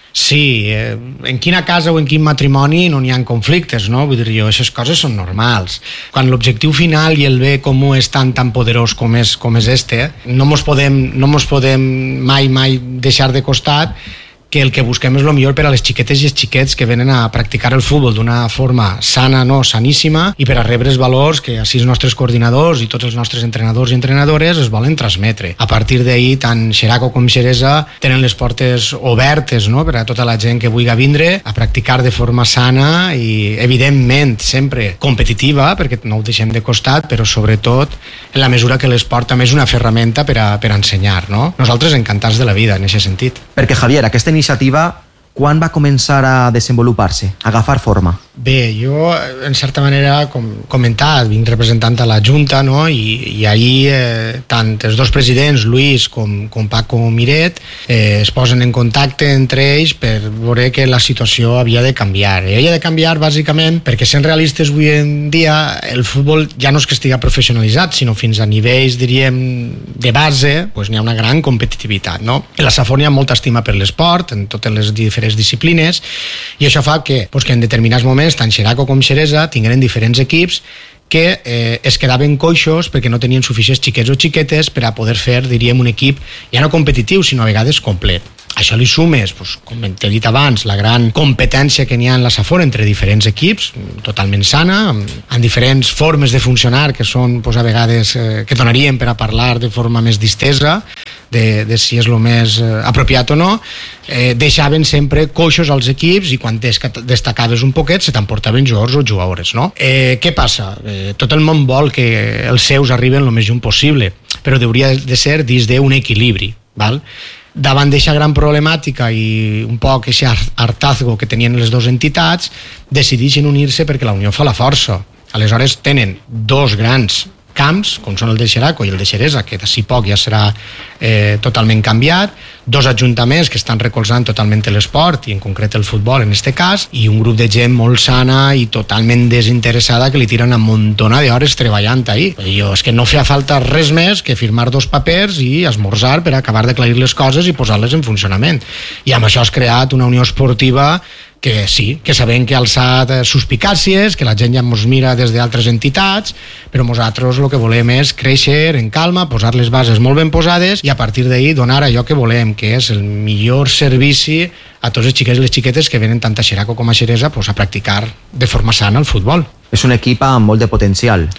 Sí, eh, en quina casa o en quin matrimoni no n'hi ha conflictes, no? Vull dir jo, aquestes coses són normals. Quan l'objectiu final i el bé comú és tan tan poderós com és, com és este, no mos podem, no mos podem mai, mai deixar de costat que el que busquem és el millor per a les xiquetes i els xiquets que venen a practicar el futbol d'una forma sana, no, saníssima, i per a rebre els valors que així els nostres coordinadors i tots els nostres entrenadors i entrenadores es volen transmetre. A partir d'ahir, tant Xeraco com Xeresa tenen les portes obertes, no?, per a tota la gent que vulgui vindre a practicar de forma sana i, evidentment, sempre competitiva, perquè no ho deixem de costat, però sobretot en la mesura que l'esport també és una ferramenta per a, per a ensenyar, no? Nosaltres encantats de la vida, en aquest sentit. Perquè, Javier, aquesta iniciativa, quan va començar a desenvolupar-se, a agafar forma? Bé, jo, en certa manera, com comentat, vinc representant a la Junta, no?, i, i ahir eh, tant els dos presidents, Luis com, com Paco Miret, eh, es posen en contacte entre ells per veure que la situació havia de canviar. I havia de canviar, bàsicament, perquè sent realistes avui en dia, el futbol ja no és que estigui professionalitzat, sinó fins a nivells, diríem, de base, pues n'hi ha una gran competitivitat, no? En la Safor hi ha molta estima per l'esport, en totes les diferents disciplines, i això fa que, pues, que en determinats moments tant Xeraco com Xeresa tingueren diferents equips que eh, es quedaven coixos perquè no tenien suficients xiquets o xiquetes per a poder fer, diríem, un equip ja no competitiu, sinó a vegades complet. Això li sumes, doncs, com t'he dit abans, la gran competència que n'hi ha en la Safor entre diferents equips, totalment sana, amb, amb diferents formes de funcionar que són, doncs, a vegades, eh, que donaríem per a parlar de forma més distesa, de, de si és el més eh, apropiat o no, eh, deixaven sempre coixos als equips i quan destacaves un poquet se t'emportaven jugadors o jugadores, no? Eh, què passa? Eh, tot el món vol que els seus arriben el més junt possible, però hauria de ser dins d'un equilibri, val? Davant d'aquesta gran problemàtica i un poc aquest hartazgo que tenien les dues entitats, decideixen unir-se perquè la unió fa la força. Aleshores tenen dos grans camps, com són el de Xeraco i el de Xeresa, que d'ací poc ja serà eh, totalment canviat, dos ajuntaments que estan recolzant totalment l'esport, i en concret el futbol en este cas, i un grup de gent molt sana i totalment desinteressada que li tiren un muntó d'hores treballant ahí. Jo, és que no feia falta res més que firmar dos papers i esmorzar per acabar d'aclarir les coses i posar-les en funcionament. I amb això has creat una unió esportiva que sí, que sabem que ha alçat suspicàcies, que la gent ja ens mira des d'altres entitats, però nosaltres el que volem és créixer en calma, posar les bases molt ben posades i a partir d'ahir donar allò que volem, que és el millor servici a tots els xiquets i les xiquetes que venen tant a Xeraco com a Xeresa pues, a practicar de forma sana el futbol. És un equip amb molt de potencial.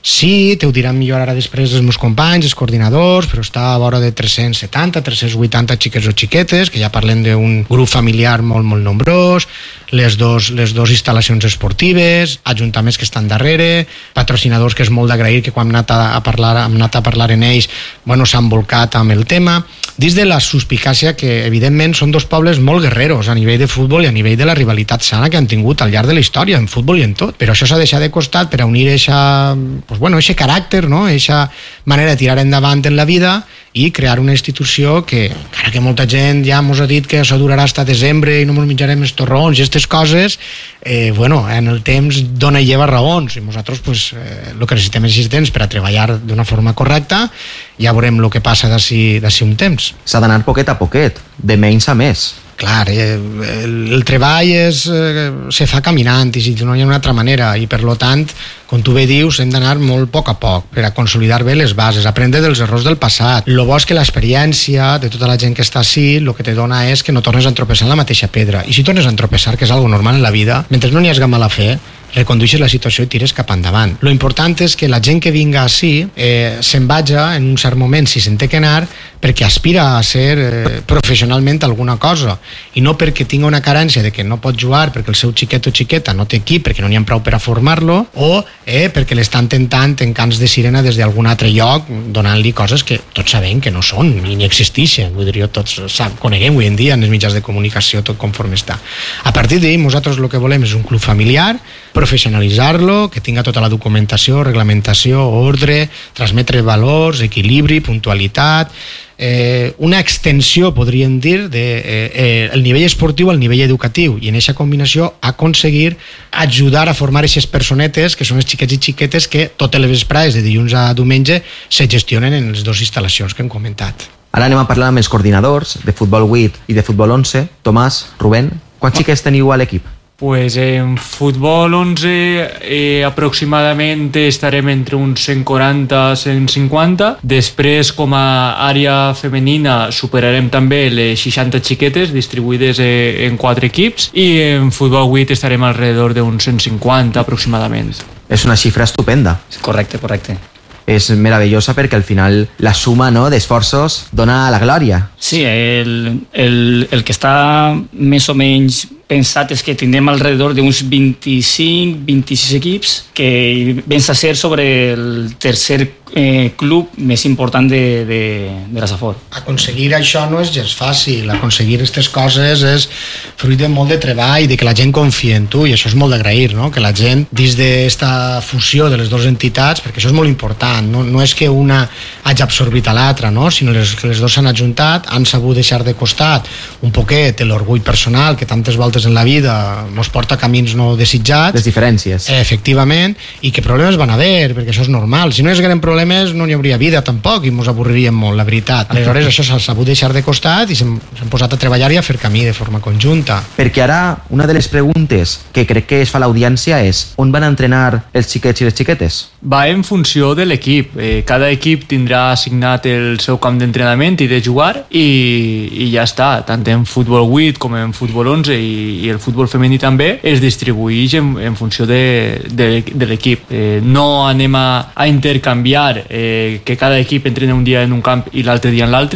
Sí, te ho diran millor ara després els meus companys, els coordinadors, però està a vora de tres-cents setanta, tres-cents vuitanta xiquets o xiquetes, que ja parlem d'un grup familiar molt, molt nombrós, les dos, les dos instal·lacions esportives, ajuntaments que estan darrere, patrocinadors que és molt d'agrair, que quan hem anat a, a parlar, hem anat a parlar en ells, bueno, s'han volcat amb el tema, dins de la suspicàcia que, evidentment, són dos pobles molt guerreros a nivell de futbol i a nivell de la rivalitat sana que han tingut al llarg de la història, en futbol i en tot. Però això s'ha deixat de costat per a unir eixa, pues bueno, eixe caràcter, no? Eixa manera de tirar endavant en la vida i crear una institució que, encara que molta gent ja mos ha dit que això durarà fins a desembre i no mos menjarem els torrons i aquestes coses, eh, bueno, en el temps dona i lleva raons, i nosaltres pues, eh, el que necessitem és temps per a treballar d'una forma correcta, ja veurem el que passa d'ací un temps. S'ha d'anar poquet a poquet, de menys a més. Clar, eh, el, el treball és, eh, se fa caminant i si no hi ha una altra manera i per lo tant, com tu bé dius, hem d'anar molt a poc a poc per a consolidar bé les bases, aprendre dels errors del passat. El bo és que l'experiència de tota la gent que està així el que te dona és que no tornes a entropeçar en la mateixa pedra i si tornes a entropeçar, que és algo normal en la vida, mentre no n'hi hagi mala fe, reconduixes la situació i tires cap endavant. Lo important és que la gent que vinga així eh, se'n vaja en un cert moment, si se'n té que anar, perquè aspira a ser eh, professionalment alguna cosa i no perquè tinga una carència de que no pot jugar perquè el seu xiquet o xiqueta no té equip perquè no n'hi ha prou per a formar-lo o eh, perquè l'estan tentant en cants de sirena des d'algun altre lloc donant-li coses que tots sabem que no són ni, ni existeixen, vull dir, jo tots sap, coneguem avui en dia en els mitjans de comunicació tot conforme està. A partir d'ahir nosaltres el que volem és un club familiar, professionalitzar-lo, que tinga tota la documentació, reglamentació, ordre, transmetre valors, equilibri, puntualitat, eh, una extensió, podríem dir, de, eh, eh, el nivell esportiu al nivell educatiu i en aquesta combinació aconseguir ajudar a formar aquestes personetes que són els xiquets i xiquetes que totes les vesprades de dilluns a diumenge se gestionen en les dues instal·lacions que hem comentat. Ara anem a parlar amb els coordinadors de Futbol vuit i de Futbol onze. Tomàs, Rubén, quants xiquets teniu a l'equip? Pues en futbol onze eh, aproximadament estarem entre uns cent quaranta a cent cinquanta. Després, com a àrea femenina, superarem també les seixanta xiquetes distribuïdes eh, en quatre equips i en futbol vuit estarem alrededor d'uns cent cinquanta aproximadament. És una xifra estupenda. Correcte, correcte. És meravellosa perquè al final la suma, no, d'esforços dona la glòria. Sí, el, el, el que està més o menys pensat és que tindrem alrededor d'uns vint-i-cinc vint-i-sis equips que vens a ser sobre el tercer eh, club més important de, de, de la Safor. Aconseguir això no és gens fàcil, aconseguir aquestes coses és fruit de molt de treball, de que la gent confia en tu i això és molt d'agrair, no? Que la gent dins d'esta fusió de les dues entitats, perquè això és molt important, no, no és que una hagi absorbit a l'altra, no? Sinó les, que les dues s'han ajuntat, han sabut deixar de costat un poquet l'orgull personal que tantes voltes en la vida ens porta a camins no desitjats. Les diferències. Eh, efectivament, i que problemes van haver, perquè això és normal. Si no hi hagueren problemes no n'hi hauria vida tampoc i ens avorriríem molt, la veritat. Aleshores això s'ha sabut deixar de costat i s'han posat a treballar i a fer camí de forma conjunta. Perquè ara una de les preguntes que crec que es fa l'audiència és on van entrenar els xiquets i les xiquetes? Va en funció de l'equip. Eh, cada equip tindrà assignat el seu camp d'entrenament i de jugar i, i ja està. Tant en futbol vuit com en futbol onze i i el futbol femení també es distribueix en, en funció de, de, de l'equip. Eh, no anem a, a intercanviar eh, que cada equip entrena un dia en un camp i l'altre dia en l'altre,